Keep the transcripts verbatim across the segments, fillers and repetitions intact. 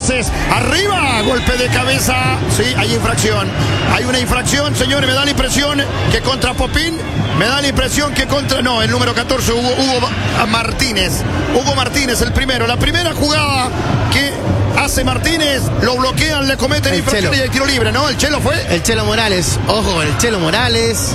Meneses, arriba, golpe de cabeza. Sí, hay infracción. Hay una infracción, señores, me da la impresión que contra Popín, me da la impresión que contra, no, el número catorce, Hugo, Hugo Martínez. Hugo Martínez, el primero. La primera jugada que hace Martínez, lo bloquean, le cometen el infracción Chelo. Y hay tiro libre, ¿no? ¿El Chelo fue? El Chelo Morales, ojo, el Chelo Morales.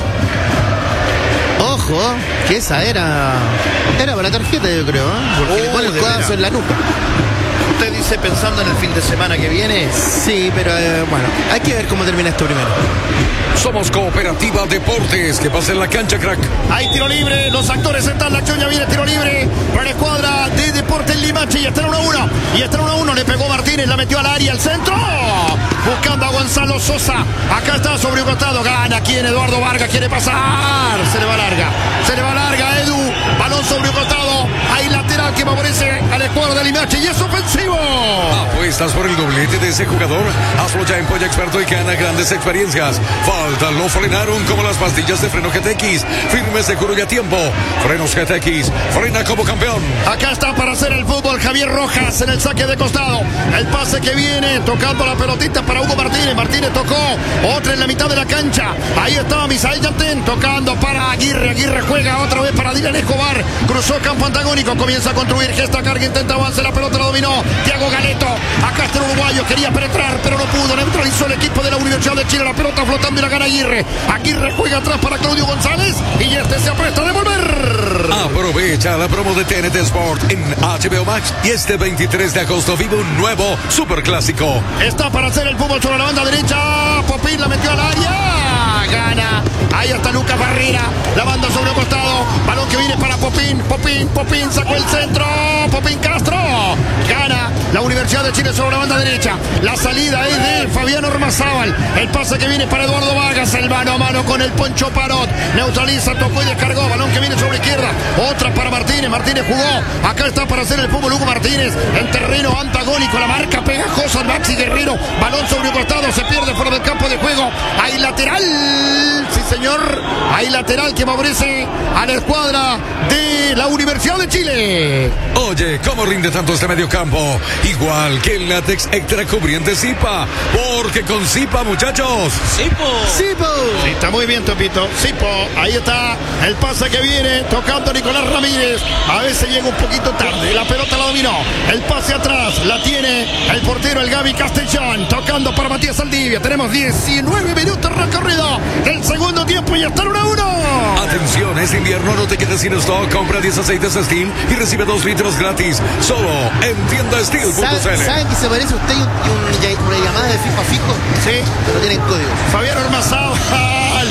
Ojo, que esa era. Era para la tarjeta, yo creo, ¿eh? Porque uh, le pone el codazo en la nuca. ¿Usted dice pensando en el fin de semana que viene? Sí, pero eh, bueno, hay que ver cómo termina esto primero. Somos Cooperativa Deportes, que pasa en la cancha, crack. Hay tiro libre, los actores están, la choña viene tiro libre para la escuadra de Deportes Limache y está en uno a uno. Y está en uno a uno, le pegó Martínez, la metió al área, al centro. Buscando a Gonzalo Sosa. Acá está sobre un costado, gana quien Eduardo Vargas quiere pasar. Se le va larga, se le va larga, Edu. Balón sobre un costado, hay lateral que favorece a la escuadra de Limache y es ofensivo. Apuestas por el doblete de ese jugador. Hazlo ya en Polla Experto y gana grandes experiencias. Falta, lo frenaron como las pastillas de freno G T X. Firme, seguro y a tiempo. Frenos G T X, frena como campeón. Acá está para hacer el fútbol Javier Rojas en el saque de costado. El pase que viene, tocando la pelotita para Hugo Martínez. Martínez tocó, otra en la mitad de la cancha. Ahí estaba Misael Yantén tocando para Aguirre. Aguirre juega otra vez para Dylan Escobar. Cruzó campo antagónico, comienza a construir. Gesta carga, intenta avance, la pelota la dominó Thiago Galeto. Acá está el uruguayo, quería penetrar, pero no pudo. Neutralizó el equipo de la Universidad de Chile. La pelota flotando y la gana Aguirre. Aguirre juega atrás para Claudio González y este se apresta a devolver. Aprovecha la promo de T N T Sport en H B O Max y este veintitrés de agosto vive un nuevo superclásico. Está para hacer el fútbol sobre la banda derecha. Popín la metió al área. Gana. Ahí está Lucas Barrera. La banda sobre el costado. Balón que viene para Popín. Popín, Popín sacó el centro. Popín Castro. Gana la Universidad de Chile sobre la banda derecha. La salida es de Fabián Ormazábal. El pase que viene para Eduardo Vargas. El mano a mano con el Poncho Parot. Neutraliza, tocó y descargó. Balón que viene sobre izquierda. Otra para Martínez. Martínez jugó. Acá está para hacer el fútbol Hugo Martínez. En terreno antagónico. La marca pegajosa al Maxi Guerrero. Balón sobre un costado. Se pierde fuera del campo de juego. Hay lateral. Sí, señor. Hay lateral que favorece a la escuadra de la Universidad de Chile. Oye, ¿cómo rinde tanto este medio campo? Igual que el látex extra cubriente Zipa. Porque con Zipa, muchachos. Zipo. Zipo. Sí, está muy bien, Topito. Zipo. Ahí está el pase que viene tocando Nicolás Ramírez. A veces llega un poquito tarde. La pelota la dominó. El pase atrás la tiene el portero, el Gaby Castellón. Tocando para Matías Saldivia. Tenemos diecinueve minutos recorrido del segundo tiempo y hasta el uno a uno. Atención, es invierno, no te quedes sin stock. Compra diez aceites Steel y recibe dos litros gratis. Solo en tienda steel punto c l. ¿Saben que se parece a usted y, un, y un, una llamada de fijo a fijo? Sí. Pero tienen código. Fabián Ormazábal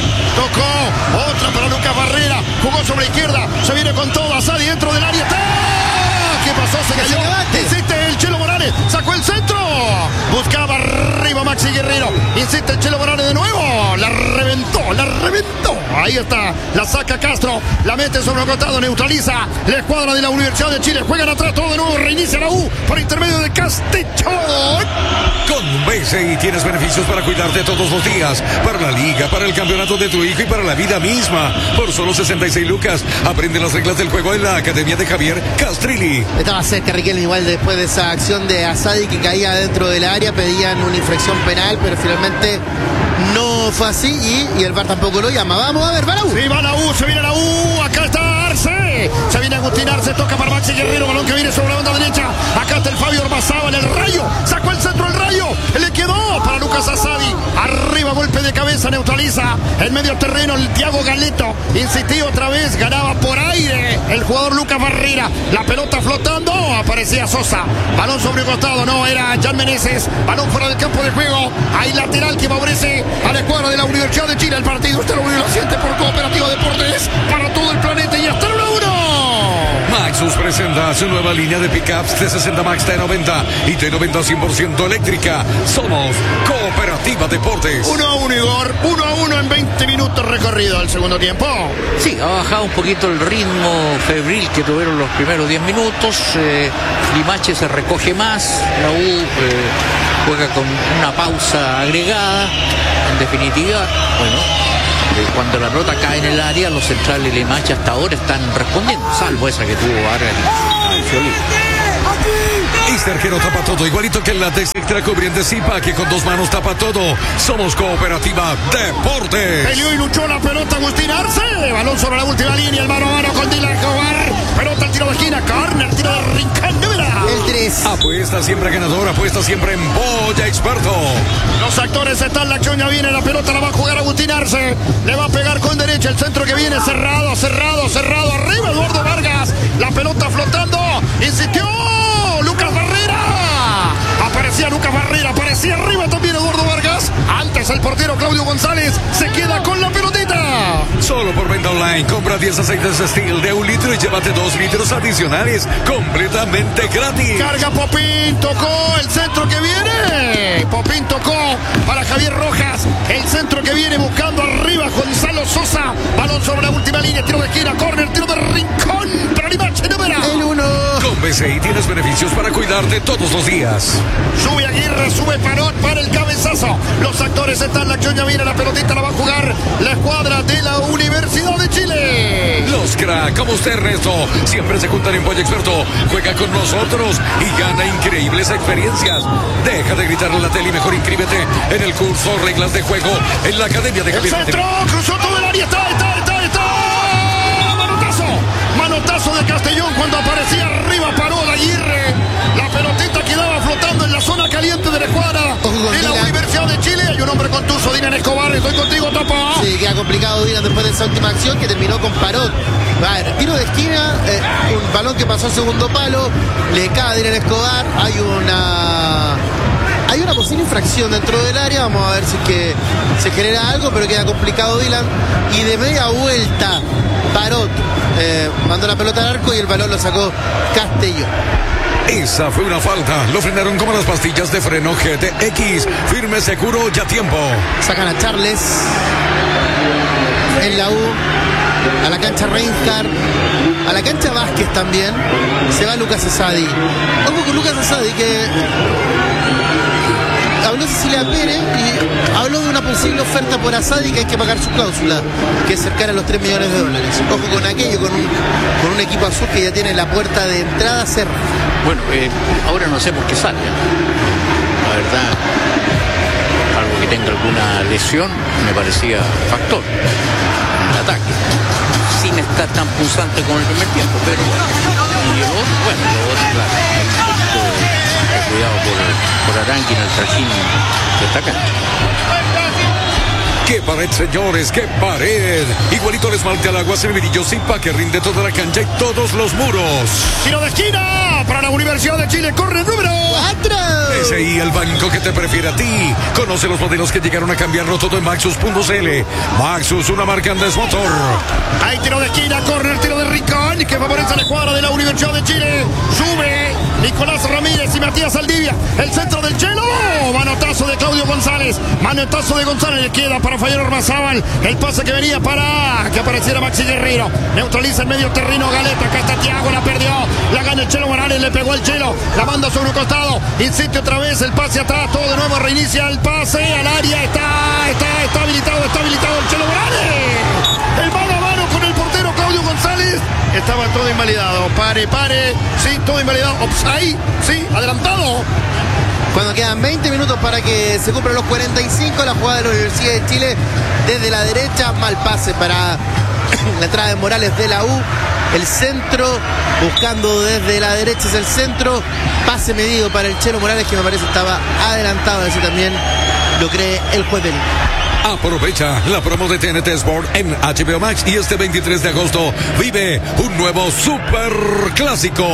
tocó. Otra para Lucas Barrera. Jugó sobre la izquierda. Se viene con todo. Asadi dentro del área. ¡Tá! ¿Qué pasó? Se cayó. Insiste el Chelo Morales. Sacó el centro. Buscaba arriba Maxi Guerrero. Insiste el Chelo Morales de nuevo. La reventó. La reventó. Ahí está. La saca Castro. La mete sobre el costado. Neutraliza la escuadra de la Universidad de Chile. Juegan atrás todo de nuevo. Reinicia la U por intermedio de Castellón. Con B C I tienes beneficios para cuidarte todos los días. Para la liga, para el campeonato de tu hijo y para la vida misma. Por solo sesenta y seis lucas. Aprende las reglas del juego en la Academia de Javier Castrilli. Estaba cerca Riquelme igual después de esa acción de Asadi que caía dentro del área. Pedían una infracción penal, pero finalmente no fue así y, y el V A R tampoco lo llama. Vamos a ver, va la U. Sí, va la U, se viene la U. Acá está Arce. Se viene Agustín Arce, toca para Maxi Guerrero. Balón que viene sobre la banda derecha. Acá está el Fabio Ormazábal, el Rayo. Sacó el centro el Rayo. Le quedó para Lucas Asadi. Arriba, golpe de cabeza, neutraliza el medio terreno, el Thiago Galeto. Insistió otra vez, ganaba por aire el jugador Lucas Barrera. La pelota flotando, aparecía Sosa. Balón sobre el costado, no, era Jan Meneses. Balón fuera del campo de juego. Hay lateral que favorece a la escuadra de la Universidad de Chile. El partido está lo siente por Cooperativa Deportes para todo el planeta y hasta el uno a uno. Maxus presenta su nueva línea de pickups T sesenta Max T noventa y T noventa cien por ciento eléctrica. Somos Cooperativa Deportes. uno a uno, Igor. uno a uno en veinte minutos recorrido al segundo tiempo. Sí, ha bajado un poquito el ritmo febril que tuvieron los primeros diez minutos. Eh, Limache se recoge más. La U eh, juega con una pausa agregada. En definitiva, bueno, eh, cuando la pelota cae en el área, los centrales de Limache hasta ahora están respondiendo, salvo esa que tuvo Vargas en el Fiolín. Este arquero tapa todo, igualito que el látex extra cubriente Zipa, que con dos manos tapa todo. Somos Cooperativa Deportes. Peleó y luchó la pelota Agustín Arce. Balón sobre la última línea, el mano a mano con Dylan Escobar. Pelota al tiro de esquina, corner, tiro de Rincón, número. El tres. Apuesta siempre ganador, apuesta siempre en Boya Experto. Los actores están, la acción ya viene, la pelota la va a jugar Agustín Arce. Le va a pegar con derecha, el centro que viene cerrado, cerrado, cerrado. Arriba Eduardo Vargas, la pelota flotando. Insistió Lucas Barrera. Aparecía Lucas Barrera, aparecía arriba también Eduardo Vargas. Antes el portero Claudio González se queda con la pelotita. Solo por venta online, compra diez aceites Steel de un litro y llévate dos litros adicionales completamente gratis. Carga Popín, tocó el centro que viene. Popín tocó para Javier Rojas. El centro que viene buscando arriba Gonzalo Sosa. Balón sobre la última línea, tiro de esquina, córner, tiro de Rincón. Para Limache, número. El uno. Con B C I tienes beneficios para cuidarte todos los días. Sube Aguirre, sube Parot para el cabezazo. Los actores están, la acción ya viene, la pelotita la va a jugar la escuadra de la Universidad de Chile. Los crack, como usted Ernesto, siempre se juntan en Boya Experto. Juega con nosotros y gana increíbles experiencias. Deja de gritarle a la tele y mejor inscríbete en el curso Reglas de Juego en la Academia de El Javier. centro, cruzó todo el área, está, está, está, está. Manotazo, manotazo de Castellón cuando aparecía arriba, paró de Aguirre. La pelotita quedaba flotando en la zona caliente de la escuadra de la Universidad de Chile. Hay un hombre contuso, Dylan Escobar, estoy contigo, Topo. Sí, queda complicado Dylan después de esa última acción que terminó con Parot. A ver, tiro de esquina, eh, un balón que pasó a segundo palo, le cae a Dylan Escobar, hay una... Hay una posible infracción dentro del área, vamos a ver si es que se genera algo, pero queda complicado Dylan. Y de media vuelta, Parot eh, mandó la pelota al arco y el balón lo sacó Castellón. Esa fue una falta. Lo frenaron como las pastillas de freno G T X. Firme, seguro y a tiempo. Sacan a Charles en la U, a la cancha Reinhardt, a la cancha Vázquez también. Se va Lucas Asadi. Ojo con Lucas Asadi que habló Cecilia Pérez y habló de una posible oferta por Asadi que hay que pagar su cláusula, que es cercana a los tres millones de dólares. Ojo con aquello, con un, con un equipo azul que ya tiene la puerta de entrada cerrada. Bueno, eh, ahora no sé por qué sale. La verdad, algo que tenga alguna lesión me parecía factor en el ataque, sin estar tan punzante como el primer tiempo, pero y el otro, bueno, el otro, claro, hay un poquito de cuidado por, por Arangui en el trajín que está acá. ¡Qué pared, señores! ¡Qué pared! Igualito el esmalte al agua Semibrillo Zipa que rinde toda la cancha y todos los muros. Tiro de esquina para la Universidad de Chile, corre el número ¡cuatro! B C I, el banco que te prefiere a ti. Conoce los modelos que llegaron a cambiarlo todo en Maxus punto c l. Maxus, una marca Andes Motor. Hay tiro de esquina, corre el tiro de Rincón que favorece a la escuadra de la Universidad de Chile. Sube Nicolás Ramírez y Matías Aldivia. El centro del Chelo. Manotazo de Claudio González. Manotazo de González. Le queda para Fabián Ormazábal. El pase que venía para que apareciera Maxi Guerrero. Neutraliza el medio terreno Galeta. Acá está Thiago. La perdió. La gana el Chelo Morales. Le pegó el Chelo. La manda sobre un costado. Insiste otra vez. El pase atrás. Todo de nuevo. Reinicia el pase al área. Está, está, está habilitado. Está habilitado el Chelo Morales. El mano a mano con el portero Claudio González. Estaba todo invalidado. Pare, pare. Sí, todo invalidado. Offside. Sí, adelantado. Cuando quedan veinte minutos para que se cumplan los cuarenta y cinco, la jugada de la Universidad de Chile desde la derecha, mal pase para la entrada de Morales de la U, el centro, buscando desde la derecha es el centro, pase medido para el Chelo Morales que me parece estaba adelantado, así también lo cree el juez del... Aprovecha la promo de T N T Sport en H B O Max y este veintitrés de agosto vive un nuevo super clásico.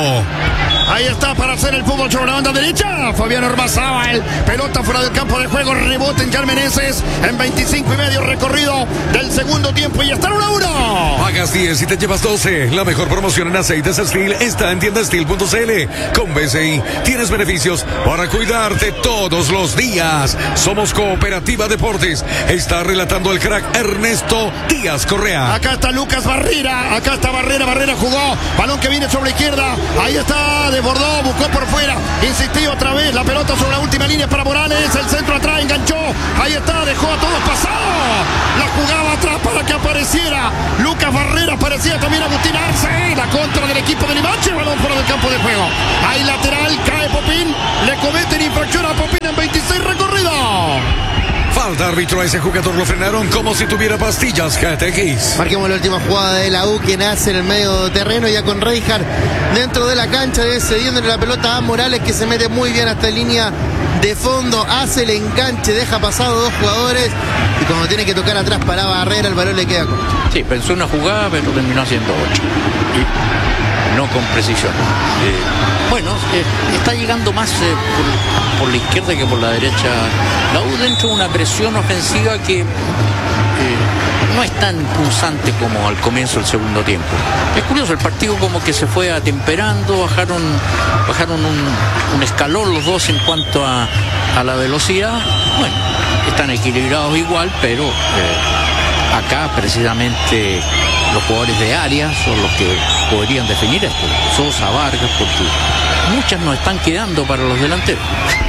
Ahí está para hacer el fútbol sobre la banda derecha. Fabián Ormazábal. Pelota fuera del campo de juego. Rebote en Carmeneses. En veinticinco y medio recorrido del segundo tiempo. Y está uno a uno. Pagas diez y te llevas doce. La mejor promoción en aceites Steel está en tienda steel punto c l. Con B C I tienes beneficios para cuidarte todos los días. Somos Cooperativa Deportes. Está relatando el crack Ernesto Díaz Correa. Acá está Lucas Barrera. Acá está Barrera. Barrera jugó. Balón que viene sobre la izquierda. Ahí está. Desbordó. Buscó por fuera. Insistió otra vez. La pelota sobre la última línea para Morales. El centro atrás. Enganchó. Ahí está. Dejó a todos pasados. La jugaba atrás para que apareciera Lucas Barrera. Parecía también Agustín Arce. La contra del equipo de Limache. Balón fuera del campo de juego. Ahí lateral. Cae de Popín. Le cometen infracción a Popín en veintiséis recorridos. Falta árbitro, a ese jugador lo frenaron como si tuviera pastillas G T X. Marquemos la última jugada de la U que nace en el medio terreno ya con Reinhardt dentro de la cancha, cediéndole la pelota a Morales que se mete muy bien hasta línea de fondo, hace el enganche, deja pasado dos jugadores y cuando tiene que tocar atrás para Barrera el balón le queda corto. Sí, pensó una jugada pero terminó haciendo ocho. Y no con precisión. Eh, bueno, eh, está llegando más eh, por, por la izquierda que por la derecha. La U dentro de una presión ofensiva que eh, no es tan pulsante como al comienzo del segundo tiempo. Es curioso, el partido como que se fue atemperando, bajaron, bajaron un, un escalón los dos en cuanto a, a la velocidad. Bueno, están equilibrados igual, pero eh, acá precisamente los jugadores de área son los que podrían definir esto. Sosa, Vargas, porque muchas no están quedando para los delanteros.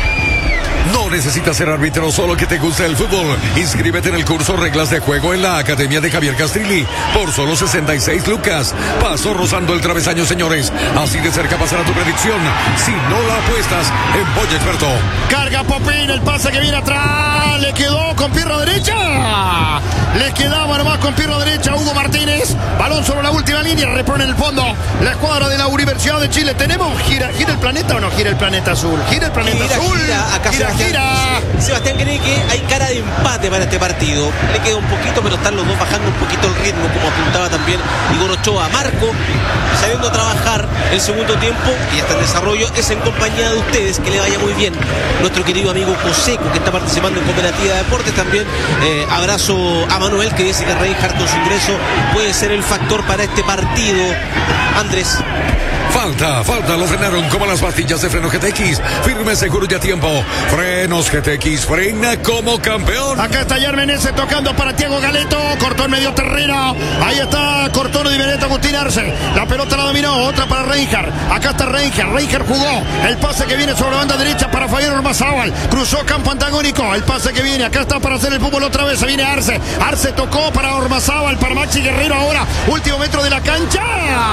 No necesitas ser árbitro, solo que te guste el fútbol. Inscríbete en el curso Reglas de Juego en la Academia de Javier Castrilli por solo sesenta y seis lucas. Paso rozando el travesaño, señores. Así de cerca pasará tu predicción si no la apuestas en Polla Experto. Carga Popín, el pase que viene atrás. Le quedó con pierna derecha. Le quedaba nomás con pierna derecha Hugo Martínez. Balón sobre la última línea, repone en el fondo la escuadra de la Universidad de Chile. ¿Tenemos gira, gira el planeta o no gira el planeta azul? Gira el planeta Gira, azul. gira, acá gira, Sebastián, gira. Sebastián cree que hay cara de empate para este partido. Le queda un poquito, pero están los dos bajando un poquito el ritmo, como apuntaba también Igor Ochoa. Marco, sabiendo a trabajar el segundo tiempo y hasta el desarrollo, es en compañía de ustedes. Que le vaya muy bien. Nuestro querido amigo Joseco, que está participando en Cooperativa de Deportes, también eh, abrazo a Manuel, que dice que Reinhardt con su ingreso puede ser el factor para este partido. Andrés. Falta, falta, lo frenaron como las pastillas de freno G T X. Firme, seguro y a tiempo. Frenos G T X, frena como campeón. Acá está Yarmenese tocando para Thiago Galeto. Cortó en medio terreno. Ahí está, cortó de Benedetto Agustín Arce. La pelota la dominó, otra para Reinhardt. Acá está Reinhardt, Reinhardt jugó. El pase que viene sobre la banda derecha para Fabián Ormazábal. Cruzó campo antagónico. El pase que viene, acá está para hacer el fútbol otra vez. Se viene Arce. Arce tocó para Ormazábal, para Maxi Guerrero ahora. Último metro de la cancha.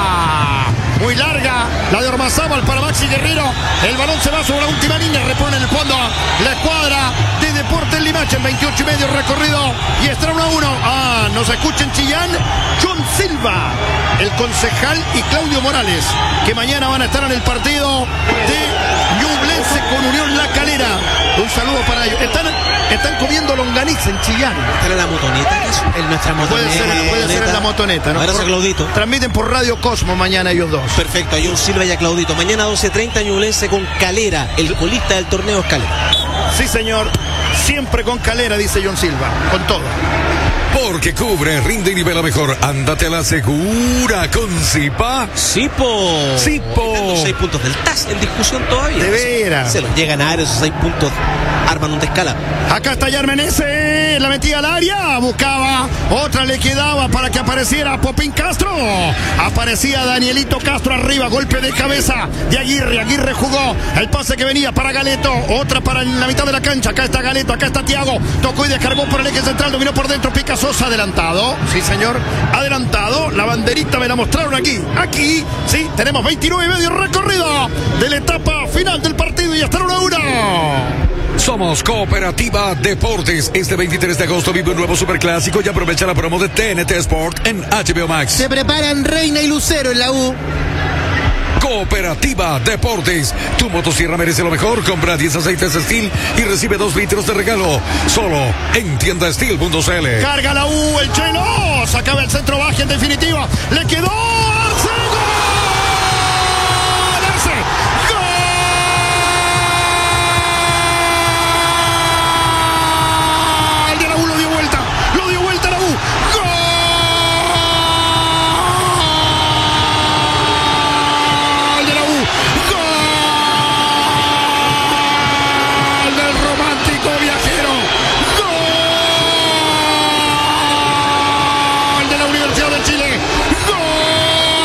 Muy larga la de Ormazábal para Maxi Guerrero. El balón se va sobre la última línea. Repone en el fondo la escuadra de Deportes Limache en veintiocho y medio recorrido. Y está uno a uno. Ah, nos escuchen Chillán. John Silva, el concejal, y Claudio Morales, que mañana van a estar en el partido de Ñublense con Unión La Calera. Un saludo para ellos. Están, están comiendo longaniza en Chillán. ¿Están en la motoneta? En nuestra motoneta. Puede ser, puede ser en la motoneta, ¿no? Abrazo a Claudito. Transmiten por Radio Cosmo mañana ellos dos. Perfecto, a John Silva y a Claudito. Mañana doce treinta Ñublense con Calera. El colista del torneo es Calera. Sí, señor. Siempre con Calera, dice John Silva. Con todo. Porque cubre, rinde y nivela mejor. Ándate a la segura con Zipa. Sipo. Sipo. Los seis puntos del T A S en discusión todavía. De veras. Se los llegan a dar esos seis puntos. Arman un descala. Acá está Yarmenese. La metía al área. Buscaba. Otra le quedaba para que apareciera Popín Castro. Aparecía Danielito Castro arriba. Golpe de cabeza de Aguirre. Aguirre jugó. El pase que venía para Galeto. Otra para en la mitad de la cancha. Acá está Galeto. Acá está Thiago. Tocó y descargó por el eje central. Dominó por dentro. Pica Sosa adelantado. Sí, señor. Adelantado. La banderita me la mostraron aquí. Aquí. Sí. Tenemos veintinueve y medio recorrido de la etapa final del partido. Y hasta uno a uno. Somos Cooperativa Deportes. Este veintitrés de agosto vive un nuevo superclásico y aprovecha la promo de T N T Sport en H B O Max. Se preparan Reina y Lucero en la U. Cooperativa Deportes. Tu motosierra merece lo mejor. Compra diez aceites Steel y recibe dos litros de regalo. Solo en tienda steel punto c l. Carga la U, el Chelo. Sacaba el centro baja en definitiva. Le quedó Arce. ¡Gol! Arce. ¡Gol! De la U lo dio vuelta. Lo dio vuelta la U. ¡Gol! De la U. ¡Gol! Del romántico viajero. ¡Gol! De la Universidad de Chile. ¡Gol!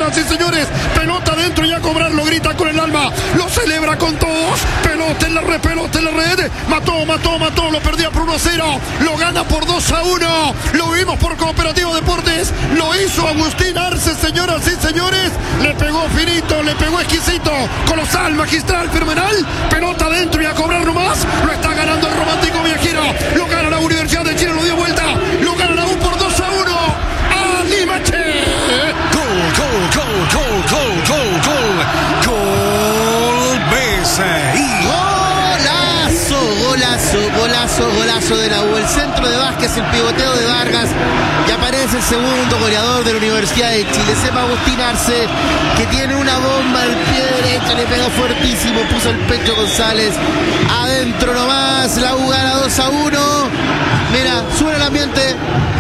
señoras y señores. Pelota adentro y a cobrar, lo grita con el alma, lo celebra con todos. Pelota en la red, pelota en la red. Mató, mató, mató, lo perdía por uno a cero. Lo gana por dos a uno. Lo vimos por Cooperativo Deportes. Lo hizo Agustín Arce, señoras y señores. Le pegó finito, le pegó exquisito. Colosal, magistral, fenomenal. Pelota adentro y a cobrar nomás. Lo está ganando el romántico viajero. Lo gana la Universidad de Chile, lo dio vuelta. Lo gana la U por dos a uno. A Limache. Gol, gol, gol, gol, gol, gol, gol. Gol B C I. Golazo, golazo, golazo, golazo de la U. El centro de Vázquez, el pivoteo de Vargas. Y aparece el segundo goleador de la Universidad de Chile. Se llama Agustín Arce, que tiene una bomba al pie derecho. Le pegó fuertísimo, puso el pecho González. Adentro nomás, la U gana dos a uno. Mira, sube el ambiente.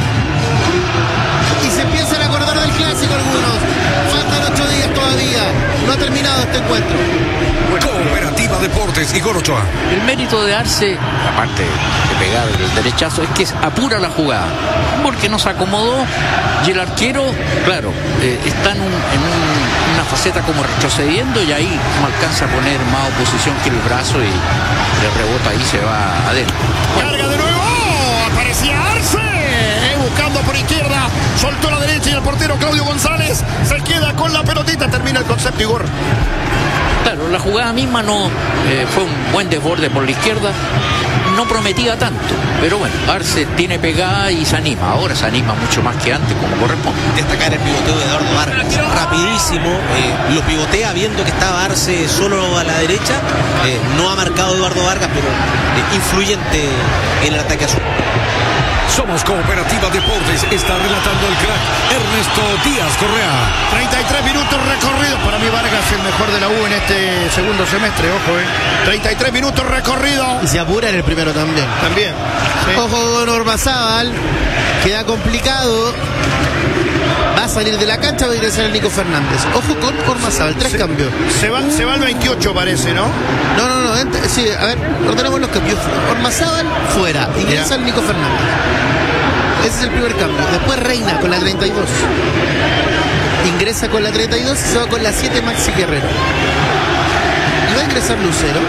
Y se empiezan a acordar del clásico algunos. Faltan ocho días todavía. No ha terminado este encuentro. Cooperativa Deportes, Igor Ochoa. El mérito de Arce, aparte de pegar el derechazo, es que apura la jugada, porque nos acomodó y el arquero, claro, eh, está en, un, en un, una faceta como retrocediendo y ahí no alcanza a poner más oposición que el brazo y le rebota ahí, se va adentro. Bueno. Carga de nuevo, aparecía Arce, eh, buscando por izquierda, soltó la derecha y el portero Claudio González se queda con la pelotita, termina el concepto, Igor. Claro, la jugada misma no eh, fue un buen desborde por la izquierda, no prometía tanto, pero bueno, Arce tiene pegada y se anima, ahora se anima mucho más que antes como corresponde. Destacar el pivoteo de Eduardo Vargas, rapidísimo, eh, lo pivotea viendo que estaba Arce solo a la derecha, eh, no ha marcado Eduardo Vargas, pero eh, influyente en el ataque azul. Somos Cooperativa Deportes, está relatando el crack Ernesto Díaz Correa. treinta y tres minutos recorridos. Para mí Vargas el mejor de la U en este segundo semestre, ojo, eh. treinta y tres minutos recorridos. Y se apura en el primero también. También. Sí. Ojo con Ormazábal, queda complicado. Va a salir de la cancha, va a ingresar el Nico Fernández. Ojo con Ormazábal, tres se, cambios. Se va, se va al veintiocho, parece, ¿no? No, no, no. Ent- sí, a ver, ordenamos los cambios. Ormazábal fuera, ingresa Ya. el Nico Fernández. Ese es el primer cambio. Después Reina con la treinta y dos. Ingresa con la treinta y dos y se va con la siete Maxi Guerrero. Y va a ingresar Lucero.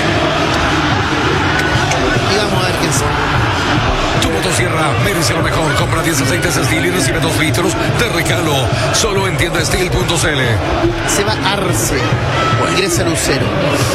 Y vamos a ver quién sale. Tu motosierra merece lo mejor. Compra diez aceites Steel y recibe dos litros de regalo. Solo en tienda steel punto c l. Se va Arce. Ingresa Lucero.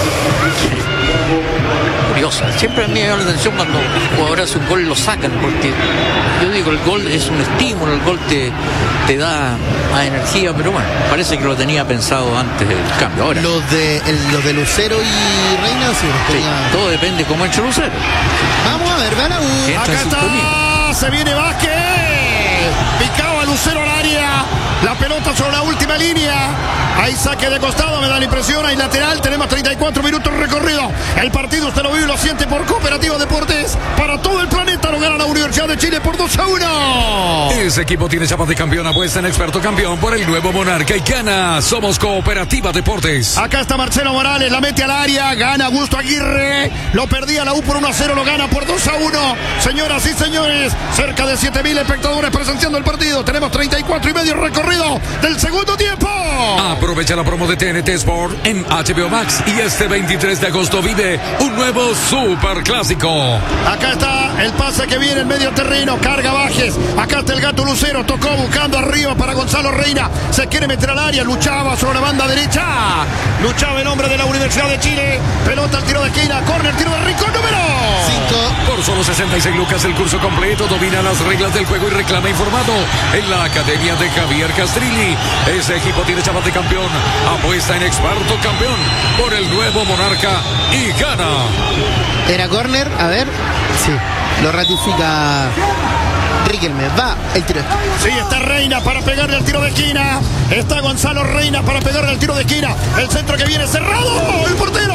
Curiosa, siempre a mí me llama la atención cuando un jugador hace un gol y lo sacan, porque yo digo, el gol es un estímulo, el gol te, te da más energía, pero bueno, parece que lo tenía pensado antes del cambio. Ahora, Los de, el- los de Lucero y Reina, sí, los sí, tenía- todo depende cómo entre Lucero. Vamos a ver, va la U. Sí. Entra Acá en sintonía. está, se viene Vázquez. Picaba Lucero al área. La pelota sobre la última línea. Hay saque de costado, me da la impresión. Hay lateral. Tenemos treinta y cuatro minutos recorrido. El partido usted lo vive y lo siente por Cooperativa Deportes. Para todo el planeta lo gana la Universidad de Chile por dos a uno. Ese equipo tiene chapas de campeón, apuesta en experto campeón por el nuevo Monarca y gana. Somos Cooperativa Deportes. Acá está Marcelo Morales, la mete al área, gana Augusto Aguirre, lo perdía la U por uno a cero, lo gana por dos a uno. Señoras y señores, cerca de siete mil espectadores presenciando el partido. Tenemos treinta y cuatro y medio recorrido del segundo tiempo. Aprovecha la promo de T N T Sport en H B O Max y este veintitrés de agosto vive un nuevo super clásico. Acá está el pase que viene en medio terreno, carga Bajes. Acá está el gato Lucero, tocó buscando arriba para Gonzalo Reina. Se quiere meter al área, luchaba sobre la banda derecha. Luchaba el hombre de la Universidad de Chile. Pelota al tiro de esquina, córner, tiro de rincón número Cinco. Por solo sesenta y seis lucas el curso completo, domina las reglas del juego y reclama informado en la Academia de Javier Castrilli. Ese equipo tiene chapas de campeón, apuesta en experto campeón por el nuevo Monarca y gana. Era córner, a ver. Sí, lo ratifica Riquelme. Va el tiro. Sí, está Reina para pegarle al tiro de esquina. Está Gonzalo Reina para pegarle al tiro de esquina. El centro que viene cerrado. El portero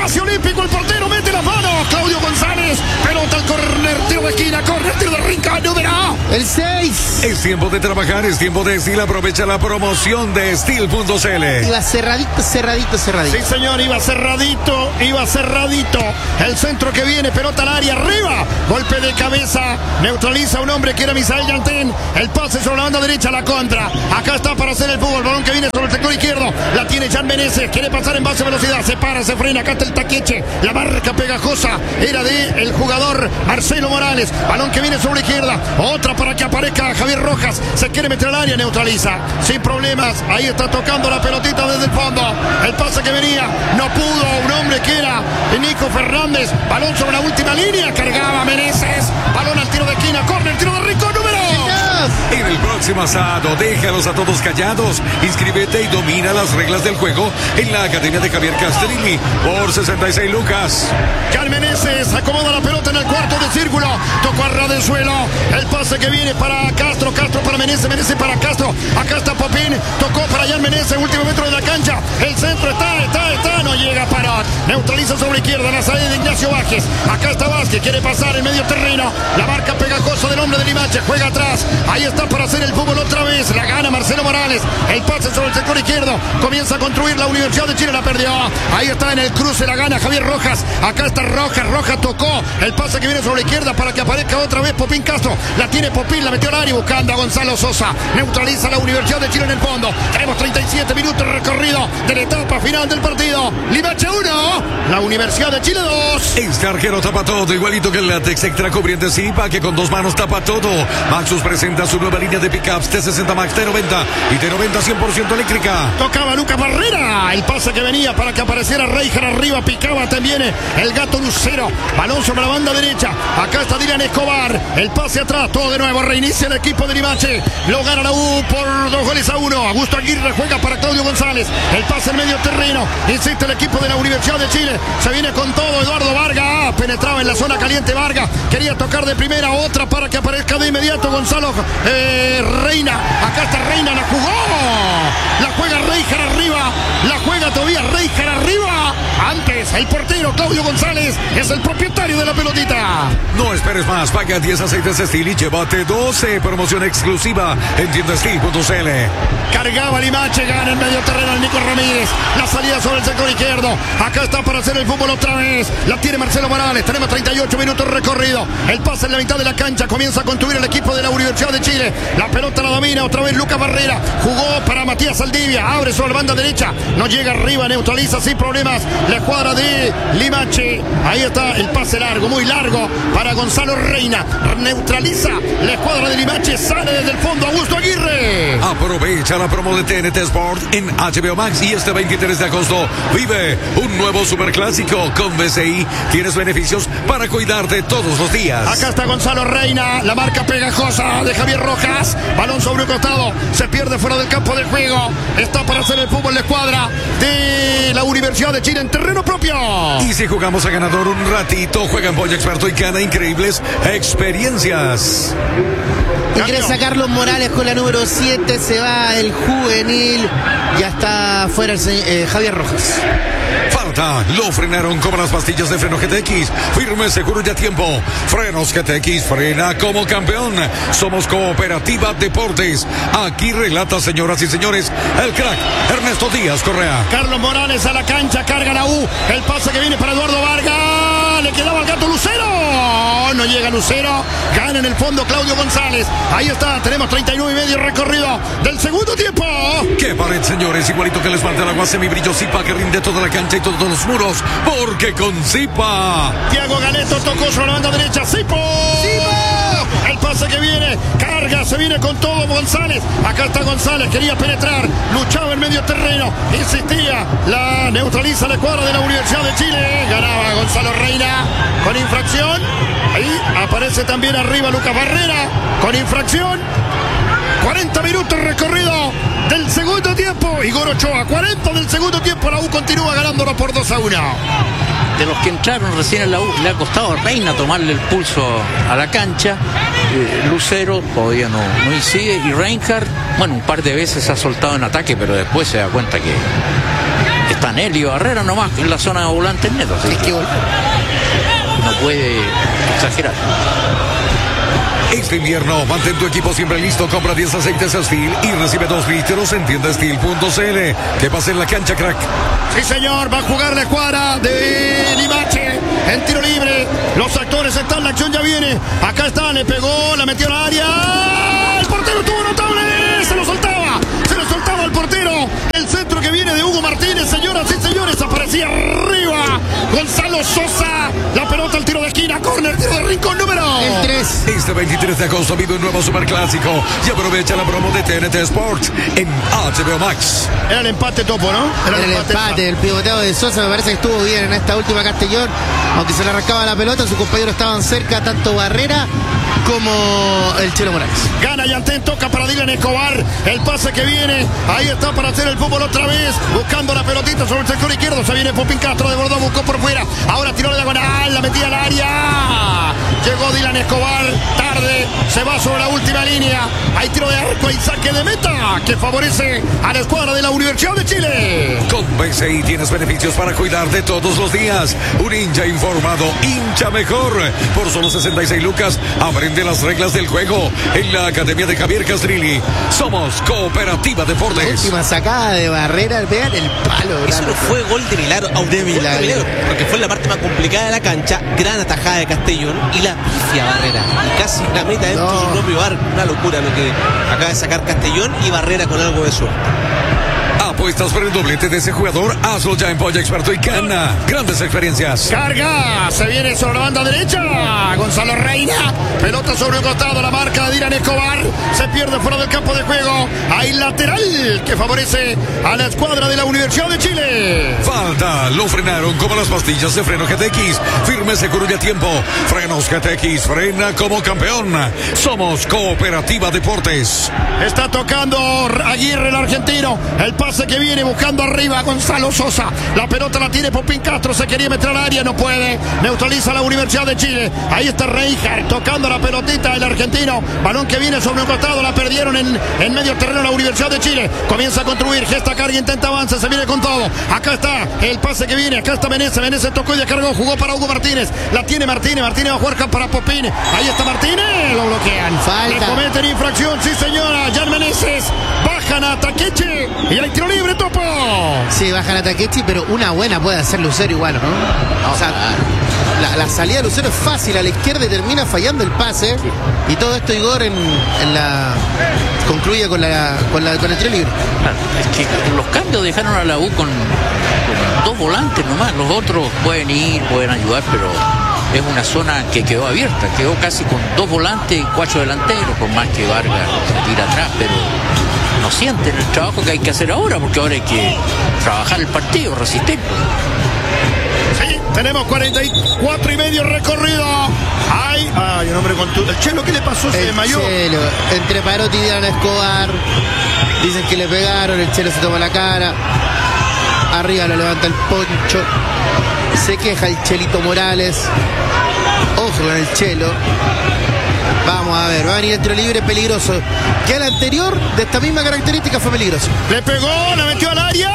casi olímpico el portero, mete las manos. Claudio González, pelota al córner, tiro de esquina, córner, tiro de rincón, número el seis. Es tiempo de trabajar, es tiempo de Steel. Aprovecha la promoción de Steel punto c l. Iba cerradito, cerradito, cerradito. Sí, señor, iba cerradito, iba cerradito. El centro que viene, pelota al área, arriba. Golpe de cabeza, neutraliza a un hombre que era Misael Yantén. El pase sobre la banda derecha, la contra. Acá está para hacer el fútbol, balón que viene sobre el sector izquierdo. La tiene Jan Meneses, quiere pasar en base a velocidad. Se para, se frena, acá está el taqueche. La marca pegajosa era de el jugador Marcelo Morales. Balón que viene sobre la izquierda. Otra para que aparezca Javier Rojas. Se quiere meter al área, neutraliza. Sin problemas, ahí está tocando la pelotita desde el fondo. El pase que venía, no pudo. Un hombre que era Nico Fernández. Balón sobre la última línea, cargaba Meneses. Balón al tiro de esquina, corre el tiro de rico, número. En el próximo asado, déjalos a todos callados. Inscríbete y domina las reglas del juego en la Academia de Javier Castrilli por sesenta y seis lucas. Jan Meneses acomoda la pelota en el cuarto de círculo. Tocó a ras del suelo. El pase que viene para Castro. Castro para Meneses. Meneses para Castro. Acá está Popín. Tocó para Jan Meneses. Último metro de la cancha. El centro está, está, está. No llega a parar. Neutraliza sobre la izquierda. La salida de Ignacio Vázquez. Acá está Vázquez. Quiere pasar en medio terreno. La marca pegajosa del hombre de Limache. Juega atrás. Ahí está para hacer el fútbol otra vez. La gana Marcelo Morales. El pase sobre el sector izquierdo. Comienza a construir la Universidad de Chile. La perdió. Ahí está en el cruce. La gana Javier Rojas. Acá está Rojas. Rojas tocó. El pase que viene sobre la izquierda para que aparezca otra vez Popín Castro. La tiene Popín. La metió al área buscando a Gonzalo Sosa. Neutraliza la Universidad de Chile en el fondo. Tenemos treinta y siete minutos recorrido de la etapa final del partido. Limache uno. La Universidad de Chile dos. Este arquero tapa todo, igualito que el látex extra cubriente Zipa, que con dos manos tapa todo. Maxus presenta su nueva línea de pickups T sesenta Max T noventa y T noventa cien por ciento eléctrica. Tocaba Lucas Barrera. El pase que venía para que apareciera Reijar arriba. Picaba también el gato Lucero. Balón sobre la banda derecha. Acá está Dylan Escobar. El pase atrás. Todo de nuevo. Reinicia el equipo de Limache. Lo gana la U por dos goles a uno. Augusto Aguirre juega para Claudio González. El pase en medio terreno. Insiste el equipo de la Universidad de Chile. Se viene con todo Eduardo Vargas. Penetraba en la zona caliente Vargas. Quería tocar de primera. Otra para que aparezca de inmediato Gonzalo eh, Reina. Acá está Reina. La jugó. La juega Reijar arriba. La juega todavía Reijar arriba. Antes el portero Claudio González es el propietario de la pelotita. No esperes más. Paga diez aceites Steel y llévate doce. Promoción exclusiva en tienda Steel punto c l. Cargaba Limache, gana en medio terreno el Nico Ramírez. La salida sobre el sector izquierdo. Acá está para hacer el fútbol otra vez. La tiene Marcelo Morales. Tenemos treinta y ocho minutos recorrido. El pase en la mitad de la cancha. Comienza a construir el equipo de la Universidad de Chile. La pelota la domina otra vez Lucas Barrera. Jugó para Matías Saldivia. Abre sobre la banda derecha. No llega arriba. Neutraliza sin problemas la escuadra de Limache. Ahí está el pase largo, muy largo para Gonzalo Reina. Neutraliza la escuadra de Limache. Sale desde el fondo Augusto Aguirre. Aprovecha la promo de T N T Sport en H B O Max y este veintitrés de agosto vive un nuevo superclásico con B C I. Tienes beneficios para cuidarte todos los días. Acá está Gonzalo Reina, la marca pegajosa de Javier Rojas. Balón sobre un costado, se pierde fuera del campo de juego. Está para hacer el fútbol la escuadra de la Universidad de Chile en terreno propio. Y si jugamos a ganador un ratito, juega en Polla Experto y gana increíbles experiencias. Ingresa Carlos Morales con la número siete. Se va el juvenil. Ya está fuera el eh, Javier Rojas. Falta, lo frenaron como las pastillas de freno G T X. Firme, seguro y a tiempo. Frenos G T X, frena como campeón. Somos Cooperativa Deportes. Aquí relata, señoras y señores, el crack Ernesto Díaz Correa. Carlos Morales a la cancha, carga la U. El pase que viene para Eduardo Vargas. Le quedaba al gato Lucero. No llega Lucero. Gana en el fondo Claudio González. Ahí está, tenemos treinta y nueve y medio recorrido del segundo tiempo. ¡Qué pared, señores! Igualito que les falta el agua semibrillo Zipa que rinde toda la cancha y todos los muros. Porque con Zipa. Tiago Galeto tocó sobre la banda derecha. ¡Zipo! ¡Zipo! El pase que viene. Carga, se viene con todo González. Acá está González, quería penetrar. Luchaba en medio terreno. Insistía. La neutraliza la escuadra de la Universidad de Chile. Ganaba Gonzalo Reina con infracción. Ahí aparece también arriba Lucas Barrera con infracción. cuarenta minutos recorrido del segundo tiempo. Igor Ochoa, cuarenta del segundo tiempo. La U continúa ganándolo por dos a uno. De los que entraron recién en la U, le ha costado a Reina tomarle el pulso a la cancha. Eh, Lucero todavía no, no incide. Y Reinhardt, bueno, un par de veces se ha soltado en ataque, pero después se da cuenta que Está Nelly Barrera nomás en la zona de volantes netos. Hay que volver. No puede exagerar. Este invierno, mantén tu equipo siempre listo. Compra diez aceites Steel y recibe dos litros en tienda steel punto c l. Que pase en la cancha, crack. Sí, señor, va a jugar la escuadra de Limache en tiro libre. Los actores están, la acción ya viene. Acá está, le pegó, la metió al área. El portero estuvo notable, se lo soltaba, se lo soltaba al portero. El centro que viene de Hugo Martínez, señoras y señores, aparecía arriba Gonzalo Sosa. La pelota al tiro de esquina, córner, tiro de rincón número El tres. Este veintitrés de agosto vive un nuevo superclásico y aprovecha la promo de T N T Sports en H B O Max. Era el empate, Topo, ¿no? Era el empate, el pivoteo de Sosa me parece que estuvo bien en esta última Castellón, aunque se le arrancaba la pelota, sus compañeros estaban cerca, tanto Barrera como el Chelo Morales. Gana Yantén, toca para Dylan Escobar, el pase que viene, ahí está para hacer el fútbol otra vez, buscando la pelotita sobre el sector izquierdo, se viene Popín Castro, de Bordeaux, buscó por fuera, ahora tiró la diagonal, la metía al área, llegó Dylan Escobar, tarde, se va sobre la última línea, hay tiro de arco y saque de meta, que favorece a la escuadra de la Universidad de Chile. Con B C I tienes beneficios para cuidarte todos los días. Un hincha informado, hincha mejor. Por solo sesenta y seis lucas, aprende las reglas del juego en la Academia de Javier Castrilli. Somos Cooperativa Deportes. Última sacada de Barrera, vean el palo. Eso no fue gol de milagro, De milagro. porque fue la parte más complicada de la cancha, gran atajada de Castellón y la pifia Barrera. Y casi la meta dentro No. de su propio arco. Una locura lo que acaba de sacar Castellón y Barrera con algo de suerte. Apuestas por el doblete de ese jugador. Hazlo ya en Polla Experto y gana grandes experiencias. Carga, se viene sobre la banda derecha. Gonzalo Reina, pelota sobre un costado, la marca de Dylan Escobar. Se pierde fuera del campo de juego. Hay lateral que favorece a la escuadra de la Universidad de Chile. Falta, lo frenaron como las pastillas de freno G T X. Firme, seguro y a tiempo. Frenos G T X, frena como campeón. Somos Cooperativa Deportes. Está tocando Aguirre, el argentino. El pase que viene buscando arriba Gonzalo Sosa. La pelota la tiene Popín Castro. Se quería meter al área, no puede. Neutraliza la Universidad de Chile. Ahí está Reinhardt tocando la pelotita, el argentino. Balón que viene sobre un costado. La perdieron en, en medio terreno la Universidad de Chile. Comienza a construir. Gesta carga, intenta avanza. Se viene con todo. Acá está el pase que viene. Acá está Menezes. Menezes tocó y descargó. Jugó para Hugo Martínez. La tiene Martínez. Martínez va a jugar para Popín. Ahí está Martínez. Lo bloquean. Falta. Le cometen infracción. Sí, señora. Jan Menezes. Bajan a Takechi. Y hay tiro libre, Topo. Sí, bajan a Takechi, pero una buena puede hacer Lucero igual, ¿no? O sea, la, la salida de Lucero es fácil a la izquierda y termina fallando el pase. Y todo esto, Igor, en, en la concluye con la con la con el tiro libre. Claro, es que los cambios dejaron a la U con, con dos volantes nomás. Los otros pueden ir, pueden ayudar, pero es una zona que quedó abierta. Quedó casi con dos volantes y cuatro delanteros, por más que Vargas se tira atrás, pero no sienten el trabajo que hay que hacer ahora, porque ahora hay que trabajar el partido, resistir. Sí, tenemos cuarenta y cuatro y medio recorrido. Ay, ay, un hombre con tu... El Chelo, ¿qué le pasó? Se El desmayó. Chelo, entre Parotti y Dylan Escobar. Dicen que le pegaron, el Chelo se toma la cara. Arriba lo levanta el Poncho. Se queja el Chelito Morales. Ojo con el Chelo. Vamos a ver, va a venir el tiro libre peligroso. Que el anterior, de esta misma característica, fue peligroso. Le pegó, la metió al área.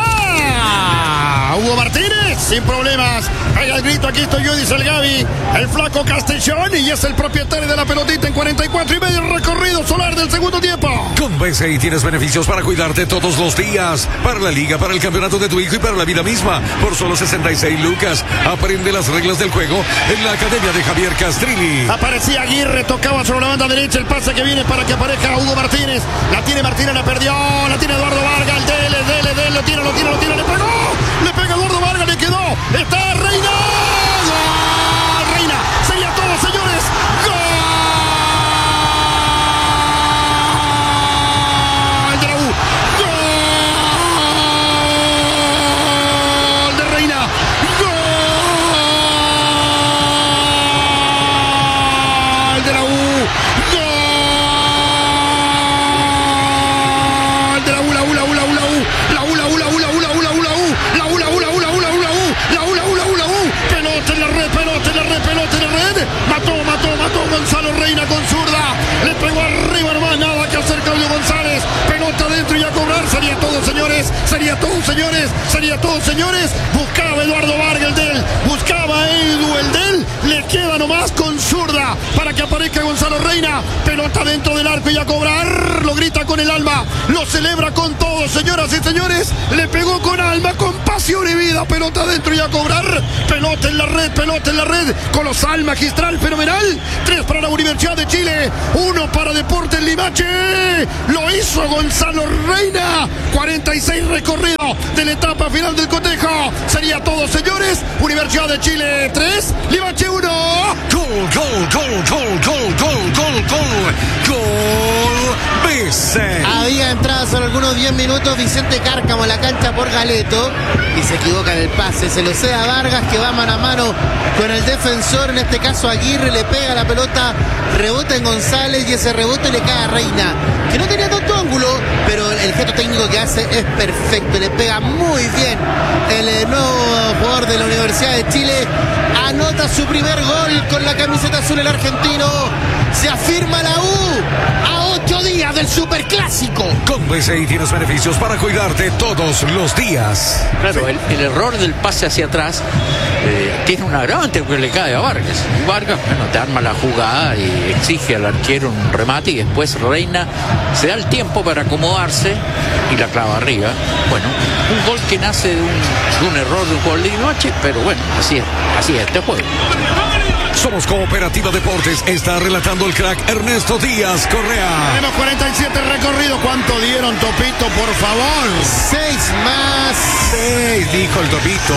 Hugo Martínez, sin problemas. Pega el grito, aquí estoy yo, dice el Gaby. El flaco Castellón y es el propietario de la pelotita en cuarenta y cuatro y medio recorrido solar del segundo tiempo. Con B C I tienes beneficios para cuidarte todos los días. Para la liga, para el campeonato de tu hijo y para la vida misma. Por solo sesenta y seis lucas. Aprende las reglas del juego en la Academia de Javier Castrilli. Aparecía Aguirre, tocaba sobre la banda derecha. El pase que viene para que aparezca Hugo Martínez. La tiene Martínez, la perdió. La tiene Eduardo Vargas. El dele, dele, dele. Lo tira, lo tira, lo tira. Le pegó. Le pega Eduardo Vargas, le quedó. Está Reina. ¡Gol! Reina. Sería todo, señores. ¡Gol! De la U. ¡Gol! De Reina. ¡Gol! De la U. ¡Gol! De la U, la U, la U, la U, la U. La U, señores. Sería todo, señores. Sería todo, señores. Buscaba Eduardo Vargas el del. Buscaba Edu el del. Le queda nomás con zurda para que aparezca Gonzalo Reina. Pelota dentro del arco y a cobrar. Lo grita con el alma. Lo celebra con todo, señoras y señores. Le pegó con alma, con pasión y vida. Pelota adentro y a cobrar. Pelota en la red, pelota en la red. Colosal, magistral, fenomenal. Tres para la Universidad de Chile. Uno para Deportes Limache. Lo hizo Gonzalo Reina. cuarenta y seis recorrido de la etapa final del cotejo. Sería todo, señores. Universidad de Chile tres, Limache uno. Gol, gol, gol, gol, gol, gol, gol, gol. Gol. Vicente. Había entrado solo algunos diez minutos Vicente Cárcamo a la cancha por Galeto y se equivoca en el pase. Se lo cede a Vargas, que va mano a mano con el defensor, en este caso Aguirre. Le pega la pelota, rebota en González y ese rebote le cae a Reina, que no tenía tanto ángulo, pero el gesto técnico que hace es perfecto. Le pega muy bien el eh, nuevo jugador de la Universidad de Chile. Anota su primer gol con la camiseta azul el argentino. Se afirma la U a ocho días del Superclásico. Con B C I tienes beneficios para cuidarte todos los días. Claro, el, el error del pase hacia atrás eh, tiene un agravante porque le cae a Vargas. Y Vargas, bueno, te arma la jugada y exige al arquero un remate y después Reina se da el tiempo para acomodarse y la clava arriba. Bueno, un gol que nace de un, de un error de un jugador de Limache, pero bueno, así es, así es este juego. Somos Cooperativa Deportes. Está relatando el crack Ernesto Díaz Correa. Tenemos cuarenta y siete recorridos. ¿Cuánto dieron, Topito, por favor? Seis más. Seis, dijo el Topito.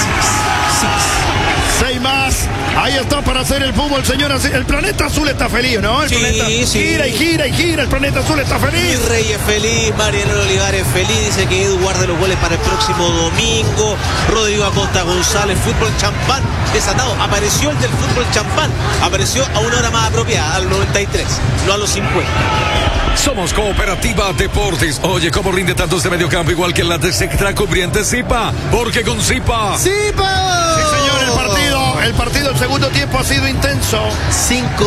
Seis más. Ahí está para hacer el fútbol, señoras. El planeta azul está feliz, ¿no? El Sí, planeta sí. gira y gira y gira. El planeta azul está feliz. Mi Rey es feliz, Mariano Olivares es feliz, dice que Edu guarde los goles para el próximo domingo. Rodrigo Acosta González, fútbol champán desatado. Apareció el del fútbol champán, apareció a una hora más apropiada, al noventa y tres, no a los cincuenta. Somos Cooperativa Deportes. Oye, ¿cómo rinde tanto este mediocampo? Igual que la de Sectra Cubriente Zipa. Porque con Zipa. ¡Zipa! Sí, señor, el partido. El partido, el segundo tiempo ha sido intenso. Cinco,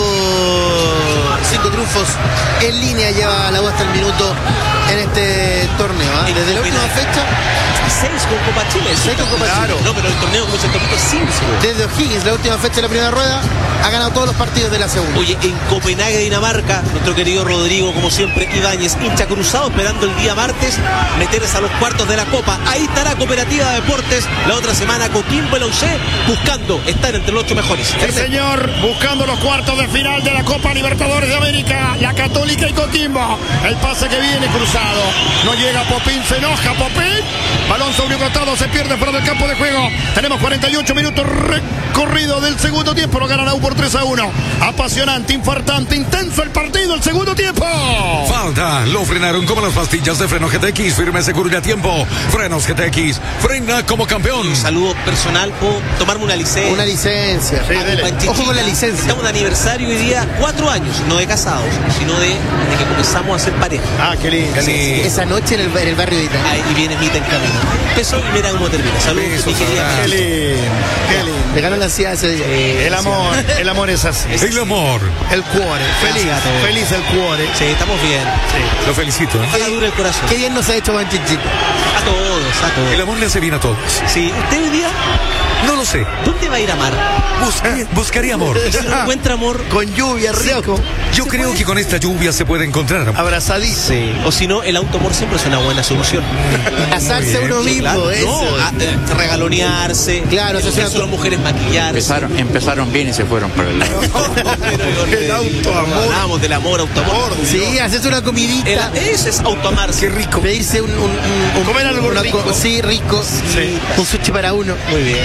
cinco triunfos en línea lleva la U hasta el minuto en este torneo, ¿eh? Desde la última fecha. Seis con Copa Chile. Seis con Copa Claro. Chile. No, pero el torneo, como dice el Topito, cinco. Desde O'Higgins, la última fecha de la primera rueda, ha ganado todos los partidos de la segunda. Oye, en Copenhague, Dinamarca, nuestro querido Rodrigo, como siempre, Ibáñez, hincha cruzado, esperando el día martes meterse a los cuartos de la Copa. Ahí estará Cooperativa Deportes la otra semana, Coquimbo y la U C, buscando estar entre los ocho mejores. Sí, señor, buscando los cuartos de final de la Copa Libertadores de América, la Católica y Coquimbo. El pase que viene cruzado, no llega Popín, se enoja Popín. Balón sobre un costado, se pierde fuera del campo de juego. Tenemos cuarenta y ocho minutos recorrido del segundo tiempo. Lo gana la U por tres a uno. Apasionante, infartante, intenso el partido, el segundo tiempo. Falta. Lo frenaron como las pastillas de freno G T X. Firme, seguro y a tiempo. Frenos G T X. Frena como campeón. Un saludo personal, puedo tomarme una licencia. Una licencia. Sí, dele. Panchiquita. Ojo con la licencia. Estamos de aniversario hoy día, cuatro años, no de casados, sino de, de que comenzamos a ser pareja. Ah, qué lindo. Qué lindo. Esa noche en el, en el barrio de Italia. Ahí viene Mita en camino. Empezó y mira cómo termina. Saludos, Besos, mi querida. abrazos. Qué lindo, qué lindo. Le ganó la ansiedad ese día. El amor, el amor es así. El amor. El cuore, feliz, Gracias a todos. feliz el cuore. Sí, estamos bien. Lo felicito. ¿eh? Ojalá dure el corazón. Qué bien nos ha hecho Manchichito. A todos, a todos. El amor le hace bien a todos. Sí, usted hoy día, No lo sé. ¿dónde va a ir a amar? Busque- buscaría amor. Y si no encuentra amor, Con lluvia, rico. Yo creo que con esta lluvia se puede encontrar amor. Abrazadito. sí. O si no, el autoamor siempre es una buena solución. Casarse uno Sí, mismo, claro. eso. No, a- eh, regalonearse. Claro, eso eso es una- las mujeres maquillarse. Empezaron, empezaron bien y se fueron para el lado. El autoamor. Hablábamos del amor, autoamor. Sí, hacerse una comidita. El- ese es autoamarse. Qué rico. Pedirse un, un, un- un- Comer algo una rico. co- sí, rico. Sí. Un sushi para uno. Muy bien.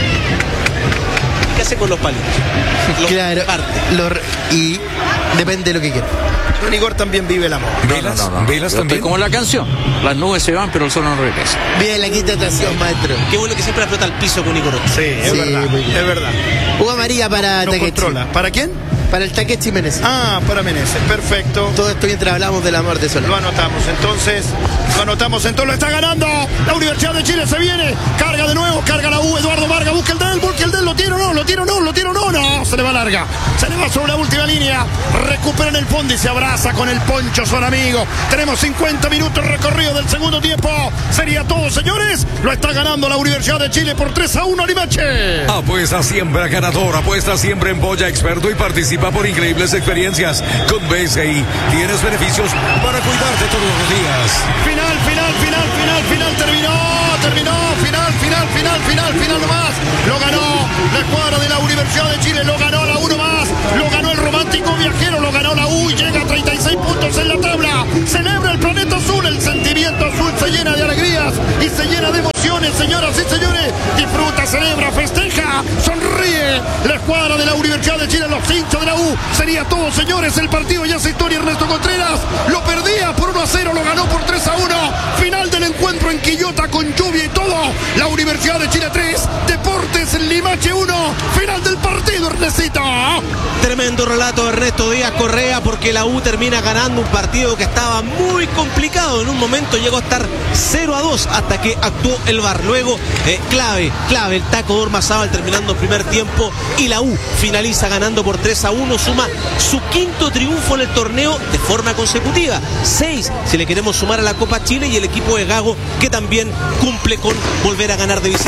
¿Qué hace con los palitos? Los Claro. parte. Lo re- y depende de lo que quiera. Don Igor también vive el amor. ¿Velas? No, no, no. ¿Velas Yo estoy también? como la canción. Las nubes se van, pero el sol no regresa. Bien, la quinta estación, maestro. Qué bueno que siempre flota al piso con Igor. Sí, es Sí, verdad, muy bien. es verdad. Hugo María para No Takechi. controla. ¿Para quién? Para el Takechi Menezes. Ah, para Meneses, perfecto. Todo esto mientras hablamos del amor de Lo Solano. anotamos entonces, lo anotamos entonces, lo está ganando la Universidad de Chile, se viene, carga de nuevo, carga la U, Eduardo Vargas, busca el del, busca el del, lo tiene o no, lo tiene o no, lo tiene o no, no, se le va larga, se le va sobre la última línea, recuperan el fondo y se abraza con el Poncho, son amigos. Tenemos cincuenta minutos recorrido del segundo tiempo. Sería todo, señores. Lo está ganando la Universidad de Chile por tres a uno, Limache. Apuesta siempre a ganador, apuesta siempre en Boya Experto y participa por increíbles experiencias. Con B C I tienes beneficios para cuidarte todos los días. Final, final, final, final, final, terminó, terminó, final, final, final, final, final nomás. Lo ganó la escuadra de la Universidad de Chile, lo ganó la uno más, lo ganó el romántico viajero, lo ganó la U y llega a treinta y seis puntos en la tabla. Celebra el planeta azul, el sentimiento azul se llena de alegrías y se llena de emociones, señoras y señores. Disfruta, celebra, festeja, sonríe. La escuadra de la Universidad de Chile, los hinchas de la U. Sería todo, señores. El partido ya se historia. Ernesto Contreras lo perdía por uno a cero, lo ganó por tres a uno. Final del encuentro en Quillota con lluvia y todo. La Universidad de Chile tres, Deportes Limache uno. Final del partido, Ernestito. Tremendo relato de Ernesto Díaz Correa, porque la U termina ganando un partido que estaba muy complicado. En un momento llegó a estar cero a dos hasta que actuó el V A R. Luego, eh, clave, clave, el taco de Ormazábal terminando el primer tiempo y la U finaliza ganando por tres a uno. Suma su quinto triunfo en el torneo de forma consecutiva. seis si le queremos sumar a la Copa Chile, y el equipo de Gago que también cumple con volver a ganar de visita.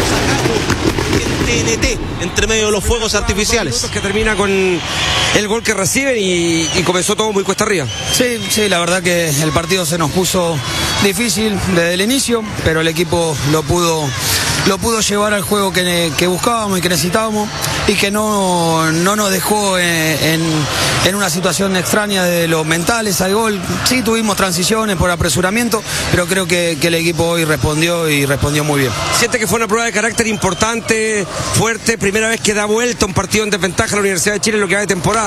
En T N T, entre medio de los fuegos artificiales. Que termina con el gol que reciben y, y comenzó todo muy cuesta arriba. Sí, sí, la verdad que el partido se nos puso difícil desde el inicio, pero el equipo lo pudo, lo pudo llevar al juego que, que buscábamos y que necesitábamos, y que no, no nos dejó en, en, en una situación extraña de los mentales al gol. Sí, tuvimos transiciones por apresuramiento, pero creo que, que el equipo hoy respondió y respondió muy bien. Siente que fue una prueba de carácter importante, fuerte, primera vez que da vuelta un partido en desventaja a la Universidad de Chile en lo que va de temporada.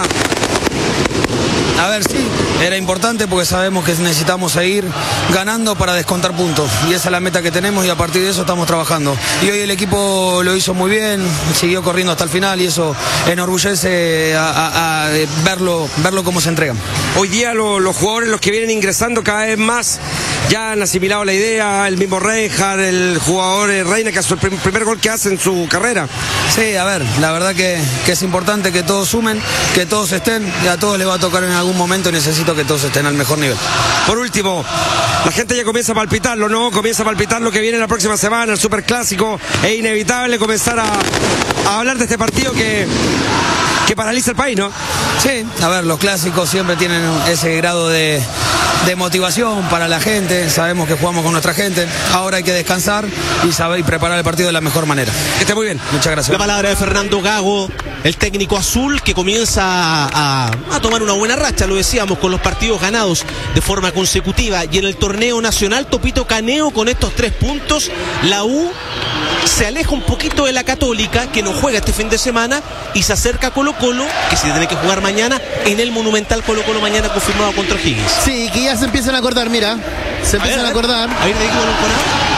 A ver, sí, era importante porque sabemos que necesitamos seguir ganando para descontar puntos, y esa es la meta que tenemos, y a partir de eso estamos trabajando. Y hoy el equipo lo hizo muy bien, siguió corriendo hasta el final, y eso enorgullece a, a, a verlo, verlo cómo se entregan. Hoy día lo, los jugadores, los que vienen ingresando cada vez más, ya han asimilado la idea, el mismo Reinhardt, el jugador Reina, que es el primer gol que hace en su carrera. Sí, a ver, la verdad que, que es importante que todos sumen, que todos estén, y a todos les va a tocar en algún momento, y necesito que todos estén al mejor nivel. Por último, la gente ya comienza a palpitarlo, ¿no? Comienza a palpitar lo que viene la próxima semana, el Superclásico. Es inevitable comenzar a, a hablar de este partido que, que paraliza el país, ¿no? Sí, a ver, los clásicos siempre tienen ese grado de, de motivación para la gente. Sabemos que jugamos con nuestra gente. Ahora hay que descansar y saber y preparar el partido de la mejor manera. Que esté muy bien. Muchas gracias. La palabra de Fernando Gago, el técnico azul, que comienza a, a tomar una buena racha, lo decíamos, con los partidos ganados de forma consecutiva. Y en el torneo nacional, Topito Caneo, con estos tres puntos, la U se aleja un poquito de la Católica, que no juega este fin de semana, y se acerca a Colo Colo, que se tiene que jugar mañana en el Monumental Colo Colo, mañana confirmado contra Higgins. Sí, que ya se empiezan a acordar, mira. Se A empiezan ver, a acordar. A ver, de aquí, bueno, con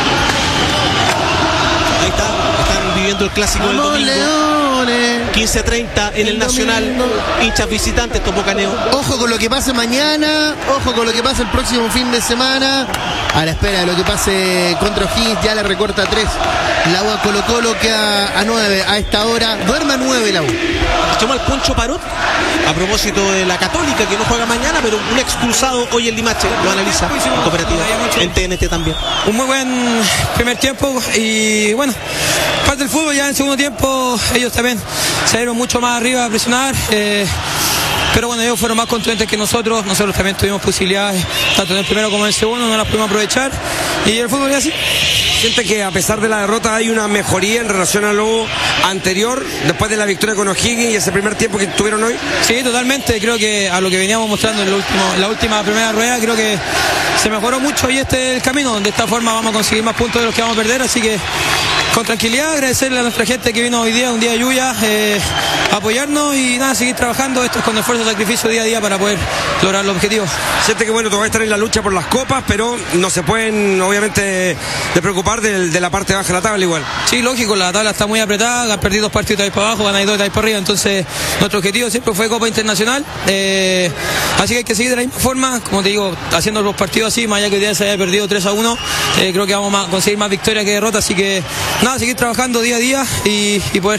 ahí está, están viviendo el clásico del Vamos, domingo. Leones. quince treinta en el, El Nacional. domingo. Hinchas visitantes, Topo Caneo. Ojo con lo que pase mañana, ojo con lo que pase el próximo fin de semana. A la espera de lo que pase contra O'Higgins, ya le recorta tres. La U a Colo Colo queda a nueve a esta hora. Duerme a nueve la U. Escuchamos al Poncho Parot a propósito de la Católica, que no juega mañana, pero un expulsado hoy el Limache. Lo analiza en cooperativa, en T N T también. Un muy buen primer tiempo, y bueno, parte del fútbol. Ya en el segundo tiempo ellos también salieron mucho más arriba a presionar, eh, pero bueno, ellos fueron más contundentes que nosotros. Nosotros también tuvimos posibilidades, tanto en el primero como en el segundo, no las pudimos aprovechar, y el fútbol es así. Siente que a pesar de la derrota hay una mejoría en relación a lo anterior, después de la victoria con O'Higgins y ese primer tiempo que tuvieron hoy. Sí, totalmente. Creo que a lo que veníamos mostrando en, lo último, en la última primera rueda, creo que se mejoró mucho, y este es el camino. De esta forma vamos a conseguir más puntos de los que vamos a perder, así que con tranquilidad, agradecerle a nuestra gente que vino hoy día, un día de lluvia, eh, apoyarnos y nada, seguir trabajando. Esto es con esfuerzo y sacrificio día a día para poder lograr los objetivos. Siente que bueno, todavía están en la lucha por las copas, pero no se pueden obviamente de preocupar de, de la parte baja de la tabla igual. Sí, lógico, la tabla está muy apretada, han perdido dos partidos ahí para abajo, ganáis dos ahí para arriba, entonces nuestro objetivo siempre fue Copa Internacional, eh, así que hay que seguir de la misma forma, como te digo, haciendo los partidos así, más allá que hoy día se haya perdido tres a uno, eh, creo que vamos a conseguir más victorias que derrotas, así que nada, seguir trabajando día a día y, y poder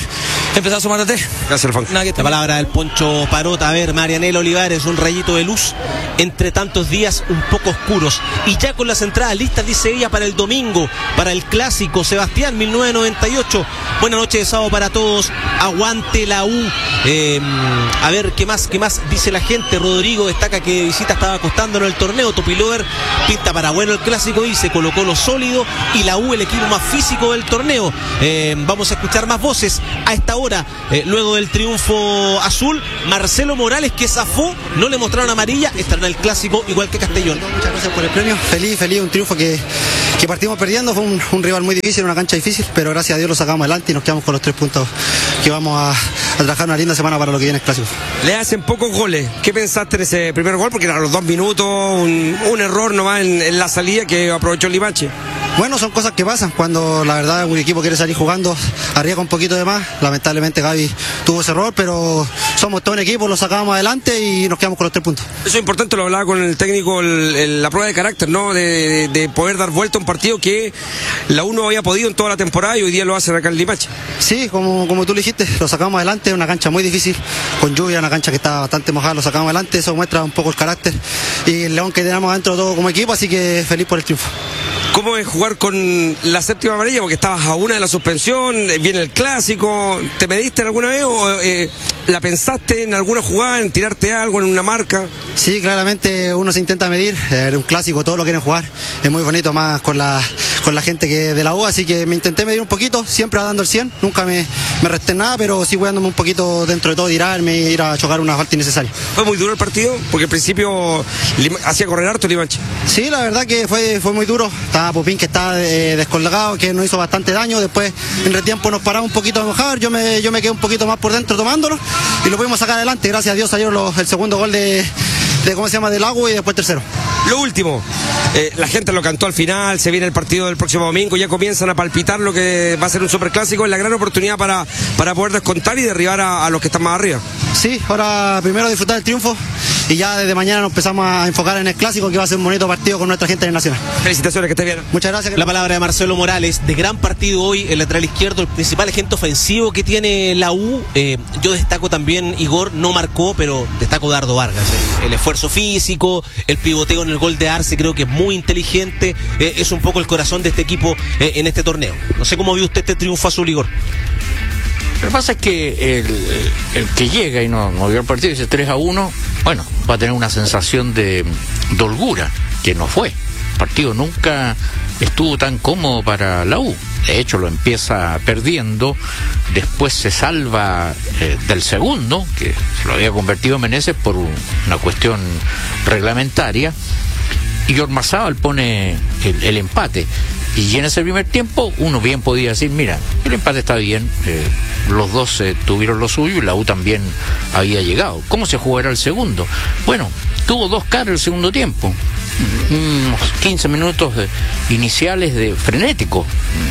empezar a sumar a tres. Gracias, Alfonso. Nada que La palabra del Poncho Parot. A ver, Marianela Olivares, un rayito de luz entre tantos días un poco oscuros. Y ya con las entradas listas, dice ella, para el domingo, para el clásico Sebastián mil novecientos noventa y ocho. Buenas noches de sábado para todos. Aguante la U. Eh, a ver, ¿qué más, qué más dice la gente? Rodrigo destaca que de visita estaba costándonos el torneo. Topilover pinta para bueno el clásico y se colocó lo sólido. Y la U, el equipo más físico del torneo. Eh, vamos a escuchar más voces a esta hora. Eh, luego del triunfo azul, Marcelo Morales, que zafó, no le mostraron amarilla, estará en el clásico igual que Castellón. Muchas gracias por el premio, feliz, feliz, un triunfo que, que partimos perdiendo, fue un, un rival muy difícil, una cancha difícil, pero gracias a Dios lo sacamos adelante y nos quedamos con los tres puntos que vamos a, a trabajar una linda semana para lo que viene el clásico. Le hacen pocos goles. ¿Qué pensaste en ese primer gol? Porque eran los dos minutos, un, un error nomás en, en la salida que aprovechó el Limache. Bueno, son cosas que pasan cuando la verdad un equipo quiere salir jugando, arriesga un poquito de más. Lamentablemente Gaby tuvo ese error, pero somos todo un equipo, lo sacamos adelante y nos quedamos con los tres puntos. Eso es importante, lo hablaba con el técnico, el, el, la prueba de carácter, ¿no? De, de, de poder dar vuelta a un partido que la U no había podido en toda la temporada y hoy día lo hacen acá en Limache. Sí, como, como tú lo dijiste, lo sacamos adelante, una cancha muy difícil, con lluvia, una cancha que está bastante mojada, lo sacamos adelante, eso muestra un poco el carácter y el león que tenemos adentro todo como equipo, así que feliz por el triunfo. ¿Cómo es jugar con la séptima amarilla? Porque estabas a una de la suspensión, viene el clásico, ¿te mediste alguna vez o eh, la pensaste en alguna jugada, en tirarte algo, en una marca? Sí, claramente uno se intenta medir, es un clásico, todos lo quieren jugar, es muy bonito más con la, con la gente que de la U, así que me intenté medir un poquito, siempre dando el cien, nunca me, me resté nada, pero sí cuidándome un poquito dentro de todo, tirarme, ir a chocar una falta innecesaria. ¿Fue muy duro el partido? Porque al principio hacía correr harto Limache. Sí, la verdad que fue, fue muy duro. Estaba Popín que está eh, descolgado, que nos hizo bastante daño. Después en retiempo nos paramos un poquito a mojar. Yo me, yo me quedé un poquito más por dentro tomándolo y lo pudimos sacar adelante. Gracias a Dios salieron los, el segundo gol de, de ¿cómo se llama? Del Agua y después tercero. Lo último, eh, la gente lo cantó al final, se viene el partido del próximo domingo, ya comienzan a palpitar lo que va a ser un superclásico, es la gran oportunidad para, para poder descontar y derribar a, a los que están más arriba. Sí, ahora primero disfrutar el triunfo y ya desde mañana nos empezamos a enfocar en el clásico, que va a ser un bonito partido con nuestra gente en el Nacional. Felicitaciones, que esté bien. Muchas gracias. La palabra de Marcelo Morales, de gran partido hoy, el lateral izquierdo, el principal agente ofensivo que tiene la U. Eh, yo destaco también, Igor no marcó, pero destaco Dardo Vargas. Eh. El esfuerzo físico, el pivoteo en el gol de Arce, creo que es muy inteligente. Eh, es un poco el corazón de este equipo eh, en este torneo. No sé cómo vio usted este triunfo azul, Igor. Lo que pasa es que el, el que llega y no, no vio el partido, dice tres a uno, bueno, va a tener una sensación de, de holgura, que no fue. El partido nunca estuvo tan cómodo para la U. De hecho, lo empieza perdiendo, después se salva eh, del segundo, que se lo había convertido Meneses por un, una cuestión reglamentaria, y Ormazábal pone el, el empate. Y en ese primer tiempo uno bien podía decir, mira, el empate está bien, eh, los dos eh, tuvieron lo suyo y la U también había llegado. ¿Cómo se jugará el segundo? Bueno, tuvo dos caras el segundo tiempo, unos quince minutos de, iniciales de frenético,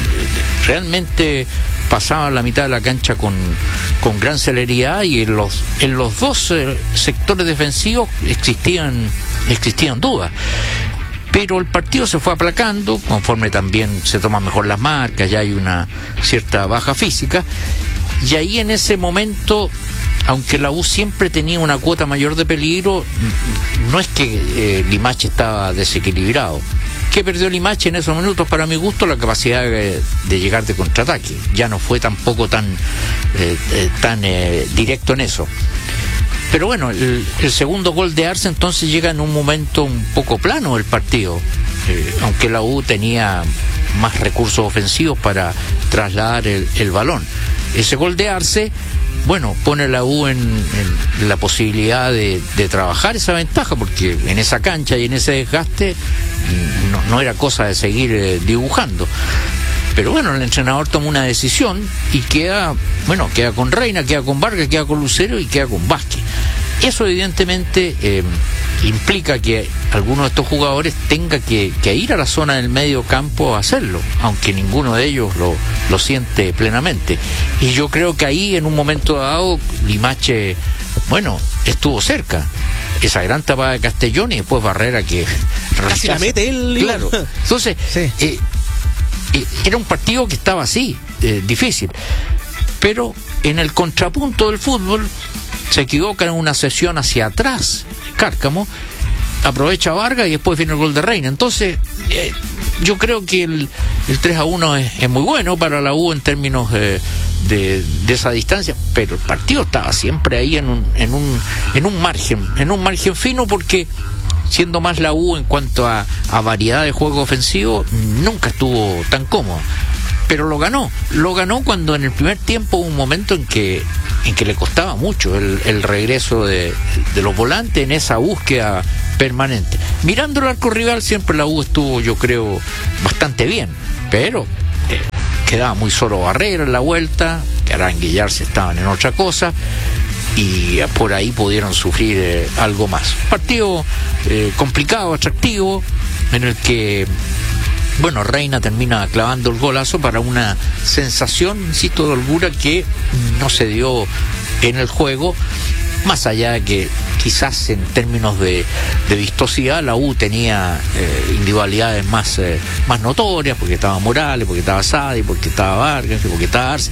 realmente pasaban la mitad de la cancha con, con gran celeridad y en los, en los dos eh, sectores defensivos existían, existían dudas. Pero el partido se fue aplacando, conforme también se toman mejor las marcas, ya hay una cierta baja física, y ahí en ese momento, aunque la U siempre tenía una cuota mayor de peligro, no es que eh, Limache estaba desequilibrado. ¿Qué perdió Limache en esos minutos? Para mi gusto, la capacidad de, de llegar de contraataque. Ya no fue tampoco tan, eh, eh, tan eh, directo en eso. Pero bueno, el, el segundo gol de Arce entonces llega en un momento un poco plano del partido, eh, aunque la U tenía más recursos ofensivos para trasladar el, el balón. Ese gol de Arce, bueno, pone a la U en, en la posibilidad de, de trabajar esa ventaja, porque en esa cancha y en ese desgaste no, no era cosa de seguir eh, dibujando. Pero bueno, el entrenador toma una decisión y queda, bueno, queda con Reina, queda con Vargas, queda con Lucero y queda con Vázquez. Eso evidentemente eh, implica que alguno de estos jugadores tenga que, que ir a la zona del medio campo a hacerlo, aunque ninguno de ellos lo, lo siente plenamente. Y yo creo que ahí en un momento dado Limache, bueno, estuvo cerca. Esa gran tapada de Castellón y después Barrera que casi la mete él. Claro. Entonces, sí. eh, era un partido que estaba así, eh, difícil, pero en el contrapunto del fútbol se equivoca en una sesión hacia atrás, Cárcamo, aprovecha Vargas y después viene el gol de Reina. Entonces, eh, yo creo que el, el tres a uno es, es muy bueno para la U en términos eh, de, de esa distancia, pero el partido estaba siempre ahí en un, en un, en un margen, en un margen fino, porque siendo más la U en cuanto a, a variedad de juego ofensivo, nunca estuvo tan cómodo. Pero lo ganó, lo ganó cuando en el primer tiempo hubo un momento en que en que le costaba mucho el, el regreso de, de los volantes en esa búsqueda permanente. Mirando el arco rival, siempre la U estuvo, yo creo, bastante bien, pero eh, quedaba muy solo Barrera en la vuelta, que Aranguillar se estaban en otra cosa, y por ahí pudieron sufrir eh, algo más. Partido eh, complicado, atractivo, en el que, bueno, Reina termina clavando el golazo para una sensación, insisto, de holgura que no se dio en el juego, más allá de que quizás en términos de, de vistosidad la U tenía eh, individualidades más, eh, más notorias, porque estaba Morales, porque estaba Sadi, porque estaba Vargas, porque estaba Arce.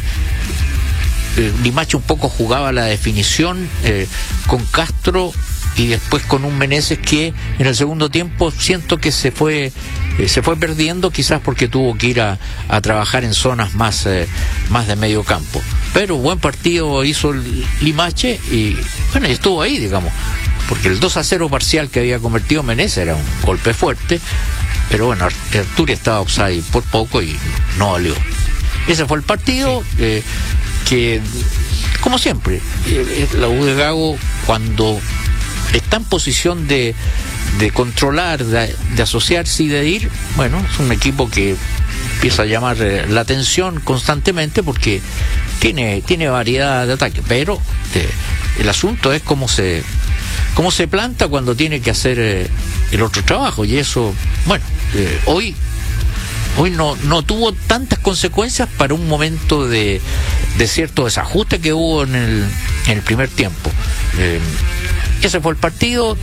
Eh, Limache un poco jugaba la definición eh, con Castro y después con un Meneses que en el segundo tiempo siento que se fue eh, se fue perdiendo, quizás porque tuvo que ir a, a trabajar en zonas más eh, más de medio campo. Pero buen partido hizo el Limache y bueno, estuvo ahí, digamos, porque el dos a cero parcial que había convertido Meneses era un golpe fuerte, pero bueno, Arturi estaba offside por poco y no valió. Ese fue el partido. Sí. eh, que como siempre eh, la U de Gago, cuando está en posición de, de controlar, de, de asociarse y de ir, bueno, es un equipo que empieza a llamar eh, la atención constantemente porque tiene, tiene variedad de ataques, pero eh, el asunto es cómo se cómo se planta cuando tiene que hacer eh, el otro trabajo, y eso, bueno, eh, hoy Hoy no, no tuvo tantas consecuencias para un momento de, de cierto desajuste que hubo en el, en el primer tiempo. Eh, ese fue el partido,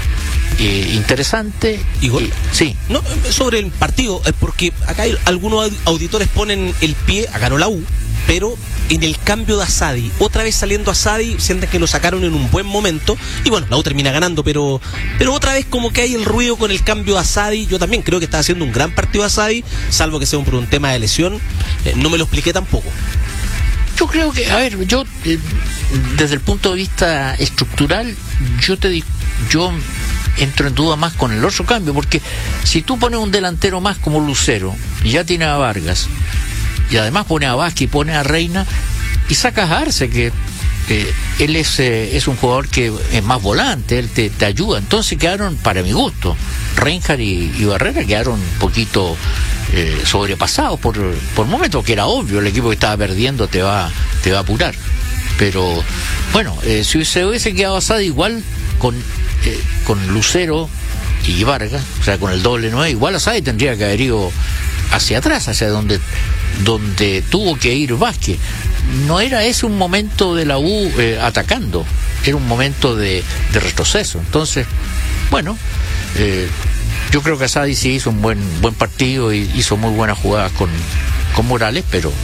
eh, interesante. Igor, y, sí. No, sobre el partido, porque acá hay, algunos auditores ponen el pie, acá no la U, pero en el cambio de Asadi, otra vez saliendo Asadi, sienten que lo sacaron en un buen momento, y bueno, la U termina ganando, pero pero otra vez como que hay el ruido con el cambio de Asadi. Yo también creo que está haciendo un gran partido Asadi, salvo que sea por un tema de lesión, eh, no me lo expliqué tampoco. Yo creo que, a ver, yo eh, desde el punto de vista estructural, yo te digo, yo entro en duda más con el otro cambio, porque si tú pones un delantero más como Lucero, y ya tiene a Vargas, y además pone a Vázquez y pone a Reina, y sacas a Arce, que eh, él es, eh, es un jugador que es más volante, él te, te ayuda. Entonces quedaron, para mi gusto, Reinhardt y, y Barrera quedaron un poquito eh, sobrepasados por, por momentos, que era obvio, el equipo que estaba perdiendo te va, te va a apurar. Pero bueno, eh, si se hubiese quedado asado igual con, eh, con Lucero y Vargas, o sea, con el doble nueve, igual Asadi tendría que haber ido hacia atrás, hacia donde donde tuvo que ir Vázquez. No era ese un momento de la U eh, atacando, era un momento de, de retroceso. Entonces, bueno, eh, yo creo que Asadi sí hizo un buen buen partido y hizo muy buenas jugadas con, con Morales, pero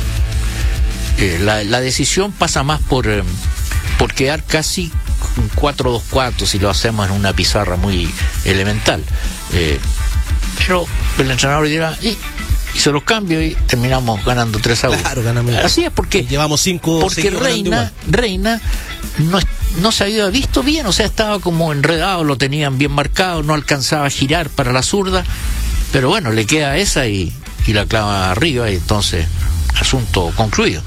eh, la, la decisión pasa más por, eh, por quedar casi un cuatro dos cuatro si lo hacemos en una pizarra muy elemental. Eh, pero el entrenador dirá, y hizo los cambios y terminamos ganando tres a uno. Claro, ganamos. Así es, porque llevamos cinco, porque Reina, Reina no, no se había visto bien, o sea, estaba como enredado, lo tenían bien marcado, no alcanzaba a girar para la zurda, pero bueno, le queda esa y, y la clava arriba, y entonces, asunto concluido.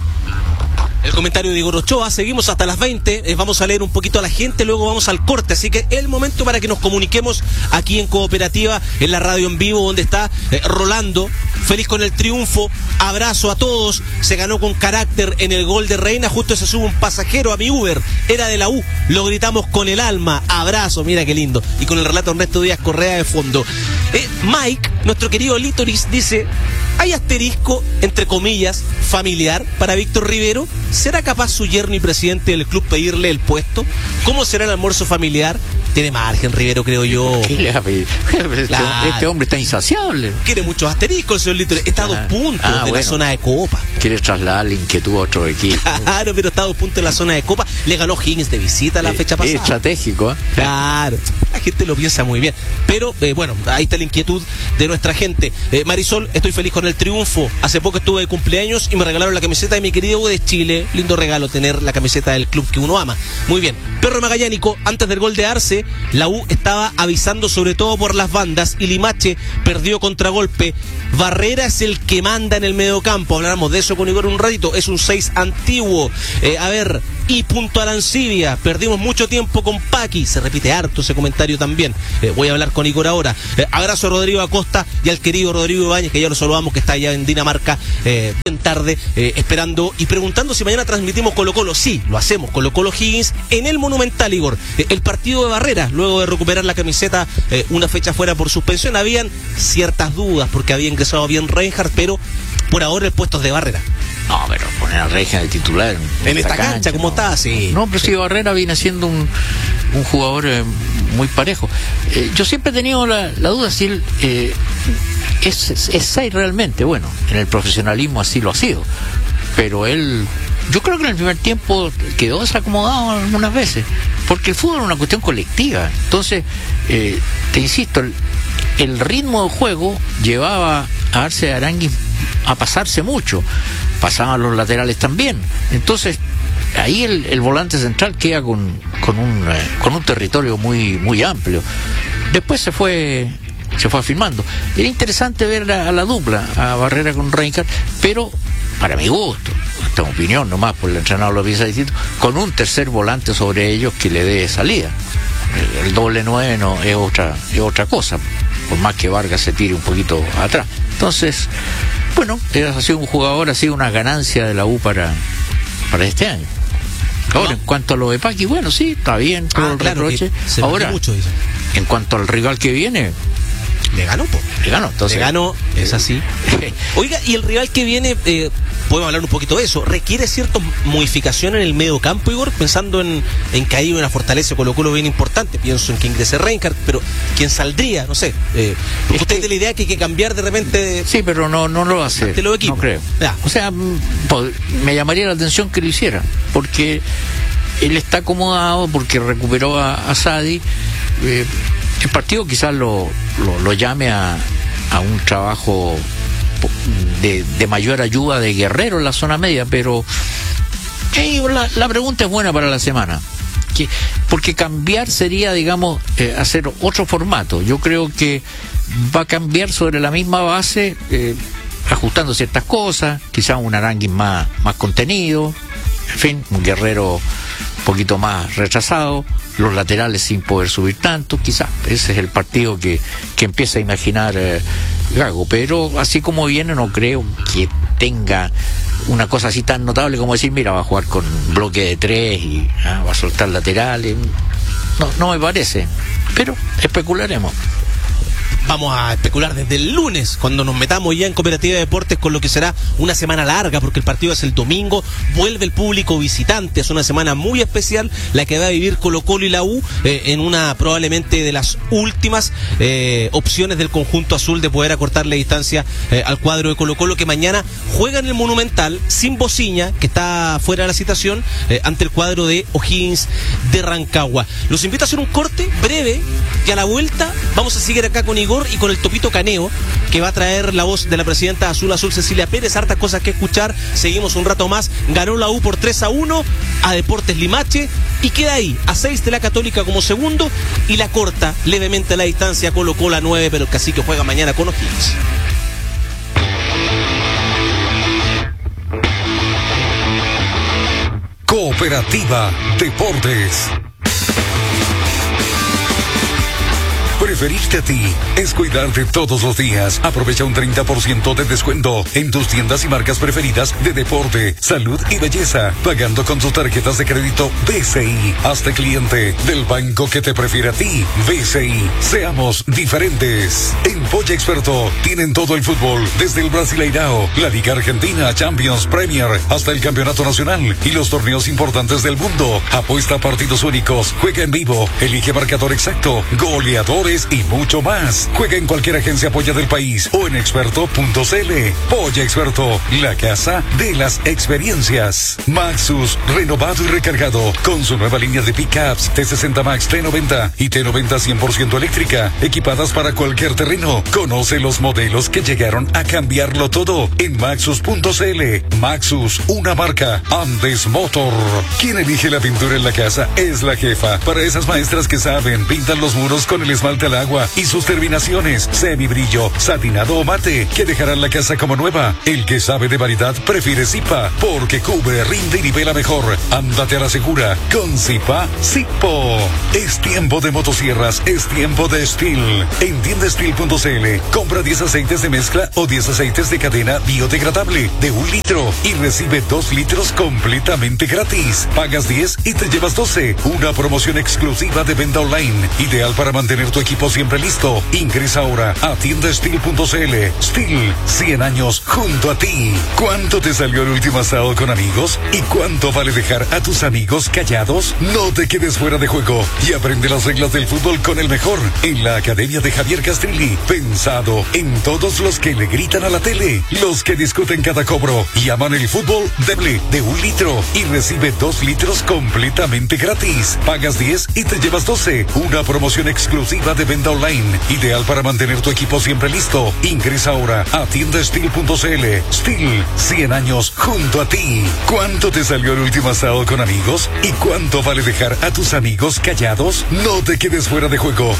El comentario de Igor Ochoa, seguimos hasta las veinte, eh, vamos a leer un poquito a la gente, luego vamos al corte, así que el momento para que nos comuniquemos aquí en Cooperativa, en la radio en vivo, donde está eh, Rolando, feliz con el triunfo, abrazo a todos, se ganó con carácter en el gol de Reina, justo se sube un pasajero a mi Uber, era de la U, lo gritamos con el alma, abrazo, mira qué lindo, y con el relato Ernesto Díaz Correa de fondo. Eh, Mike, nuestro querido Litoris, dice, ¿hay asterisco, entre comillas, familiar para Víctor Rivero? ¿Será capaz su yerno y presidente del club pedirle el puesto? ¿Cómo será el almuerzo familiar? tiene margen Rivero, creo yo. ¿Qué le va a pedir? Este, Claro. este hombre está insaciable. Quiere muchos asteriscos el señor Lito. Está a dos Ah. puntos Ah, de bueno. la zona de Copa. Quiere trasladar la inquietud a otro equipo. Claro, pero está a dos puntos de la zona de Copa. Le ganó Higgins de visita la fecha Es pasada. estratégico, ¿eh? Claro, la gente lo piensa muy bien. Pero eh, bueno, ahí está la inquietud de nuestra gente. Eh, Marisol, estoy feliz con el triunfo. Hace poco estuve de cumpleaños y me regalaron la camiseta de mi querido U de Chile. Lindo regalo tener la camiseta del club que uno ama. Muy bien. Perro Magallánico, antes del gol de Arce, la U estaba avisando sobre todo por las bandas y Limache perdió contragolpe. Barrera es el que manda en el mediocampo. Hablamos de eso con Igor un ratito. Es un seis antiguo. Eh, a ver, y punto Arancibia. Perdimos mucho tiempo con Paqui. Se repite harto ese comentario también. Eh, voy a hablar con Igor ahora. Eh, abrazo a Rodrigo Acosta y al querido Rodrigo Ibáñez, que ya lo saludamos, que está allá en Dinamarca, eh, bien tarde, eh, esperando y preguntando si mañana transmitimos Colo Colo. Sí, lo hacemos. Colo Colo Higgins en el Monumental, Igor. Eh, el partido de Barrera, luego de recuperar la camiseta eh, una fecha fuera por suspensión, habían ciertas dudas porque había ingresado bien Reinhardt, pero por ahora el puesto es de Barrera. No, pero poner a Regia de titular en, En esta cancha, ¿cómo no. está? Sí. No, pero sí, Barrera viene siendo un, un jugador eh, muy parejo. Eh, yo siempre he tenido la, la duda si él eh, es, es, es seis realmente. Bueno, en el profesionalismo así lo ha sido. Pero él, yo creo que en el primer tiempo quedó desacomodado algunas veces. Porque el fútbol es una cuestión colectiva. Entonces, eh, te insisto, el, el ritmo de juego llevaba a Arce Aranguis a pasarse mucho. Pasaban los laterales también. Entonces, ahí el, el volante central queda con, con, un, eh, con un territorio muy, muy amplio. Después se fue se fue afirmando. Era interesante ver a, a la dupla, a Barrera con Reinhardt, pero para mi gusto, esta opinión nomás, por el entrenador lo piensa distinto, con un tercer volante sobre ellos que le dé salida. El, el doble nueve no, es otra, es otra cosa, por más que Vargas se tire un poquito atrás. Entonces, bueno, ha sido un jugador, ha sido una ganancia de la U para, para este año. Ahora, en cuanto a lo de Paqui, bueno, sí, está bien, todo Ah, el claro, reproche. que se Ahora, bajó mucho, dice. en cuanto al rival que viene, Le ganó, po. le ganó. Entonces, Le ganó, es así. Oiga, y el rival que viene, eh, podemos hablar un poquito de eso, requiere cierta modificación en el medio campo, Igor, pensando en, en que hay una fortaleza Colo Colo bien importante. Pienso en que ingrese Reinhardt, pero ¿quién saldría? No sé. Eh, porque Es usted que- tiene la idea que hay que cambiar de repente. sí, pero no, no lo hace. Ante los equipos. No creo. Ya. O sea, mm, pod- me llamaría la atención que lo hiciera, porque él está acomodado, porque recuperó a, a Sadi. Eh, el partido quizás lo, lo, lo llame a, a un trabajo de, de mayor ayuda de Guerrero en la zona media, pero eh, la, la pregunta es buena para la semana. Que, porque cambiar sería, digamos, eh, hacer otro formato. Yo creo que va a cambiar sobre la misma base, eh, ajustando ciertas cosas, quizás un Aranguis más, más contenido, en fin, un Guerrero un poquito más retrasado, los laterales sin poder subir tanto, quizás ese es el partido que, que empieza a imaginar eh, Gago, pero así como viene no creo que tenga una cosa así tan notable como decir, mira, va a jugar con bloque de tres y ah, va a soltar laterales. No, no me parece, pero especularemos. Vamos a especular desde el lunes, cuando nos metamos ya en Cooperativa de Deportes con lo que será una semana larga, porque el partido es el domingo, vuelve el público visitante, es una semana muy especial la que va a vivir Colo Colo y la U, eh, en una probablemente de las últimas eh, opciones del conjunto azul de poder acortarle distancia eh, al cuadro de Colo Colo, que mañana juega en el Monumental sin Bociña, que está fuera de la citación, eh, ante el cuadro de O'Higgins de Rancagua. Los invito a hacer un corte breve y a la vuelta vamos a seguir acá con Igor y con el Topito Caneo, que va a traer la voz de la presidenta Azul Azul Cecilia Pérez. Hartas cosas que escuchar. Seguimos un rato más. Ganó la U por tres a uno a Deportes Limache y queda ahí a seis de la Católica como segundo y la corta levemente la distancia Colo Colo a nueve, pero el Cacique juega mañana con O'Higgins. Cooperativa Deportes. Preferirte a ti es cuidarte todos los días. Aprovecha un treinta por ciento de descuento en tus tiendas y marcas preferidas de deporte, salud y belleza, pagando con tus tarjetas de crédito B C I. Hazte cliente del banco que te prefiere a ti. B C I. Seamos diferentes. En Polla Experto tienen todo el fútbol, desde el Brasileirao, la Liga Argentina, Champions, Premier, hasta el Campeonato Nacional y los torneos importantes del mundo. Apuesta a partidos únicos, juega en vivo, elige marcador exacto, goleadores y mucho más. Juega en cualquier agencia Polla del país o en experto punto c l. Polla Experto, la casa de las experiencias. Maxus, renovado y recargado, con su nueva línea de pickups T sesenta Max, T noventa y T noventa cien por ciento eléctrica, equipadas para cualquier terreno. Conoce los modelos que llegaron a cambiarlo todo en maxus punto c l. Maxus, una marca Andes Motor. Quien elige la pintura en la casa es la jefa. Para esas maestras que saben, pintan los muros con el esmalte al agua y sus terminaciones, semibrillo, satinado o mate, que dejarán la casa como nueva. El que sabe de variedad prefiere Zipa, porque cubre, rinde y nivela mejor. Ándate a la segura con Zipa Zipo. Es tiempo de motosierras, es tiempo de Steel. En tienda steel punto c l, compra diez aceites de mezcla o diez aceites de cadena biodegradable de un litro y recibe dos litros completamente gratis. Pagas diez y te llevas doce. Una promoción exclusiva de venta online, ideal para mantener tu equipo siempre listo. Ingresa ahora a tienda steel punto c l. Steel, cien años junto a ti. ¿Cuánto te salió el último asado con amigos? ¿Y cuánto vale dejar a tus amigos callados? No te quedes fuera de juego y aprende las reglas del fútbol con el mejor en la Academia de Javier Castrilli. Pensado en todos los que le gritan a la tele, los que discuten cada cobro y aman el fútbol. Deble de un litro y recibe dos litros completamente gratis. Pagas diez y te llevas doce. Una promoción exclusiva de venta online, ideal para mantener tu equipo siempre listo. Ingresa ahora a tienda steel punto c l. Steel, cien años junto a ti. ¿Cuánto te salió el último asado con amigos? ¿Y cuánto vale dejar a tus amigos callados? No te quedes fuera de juego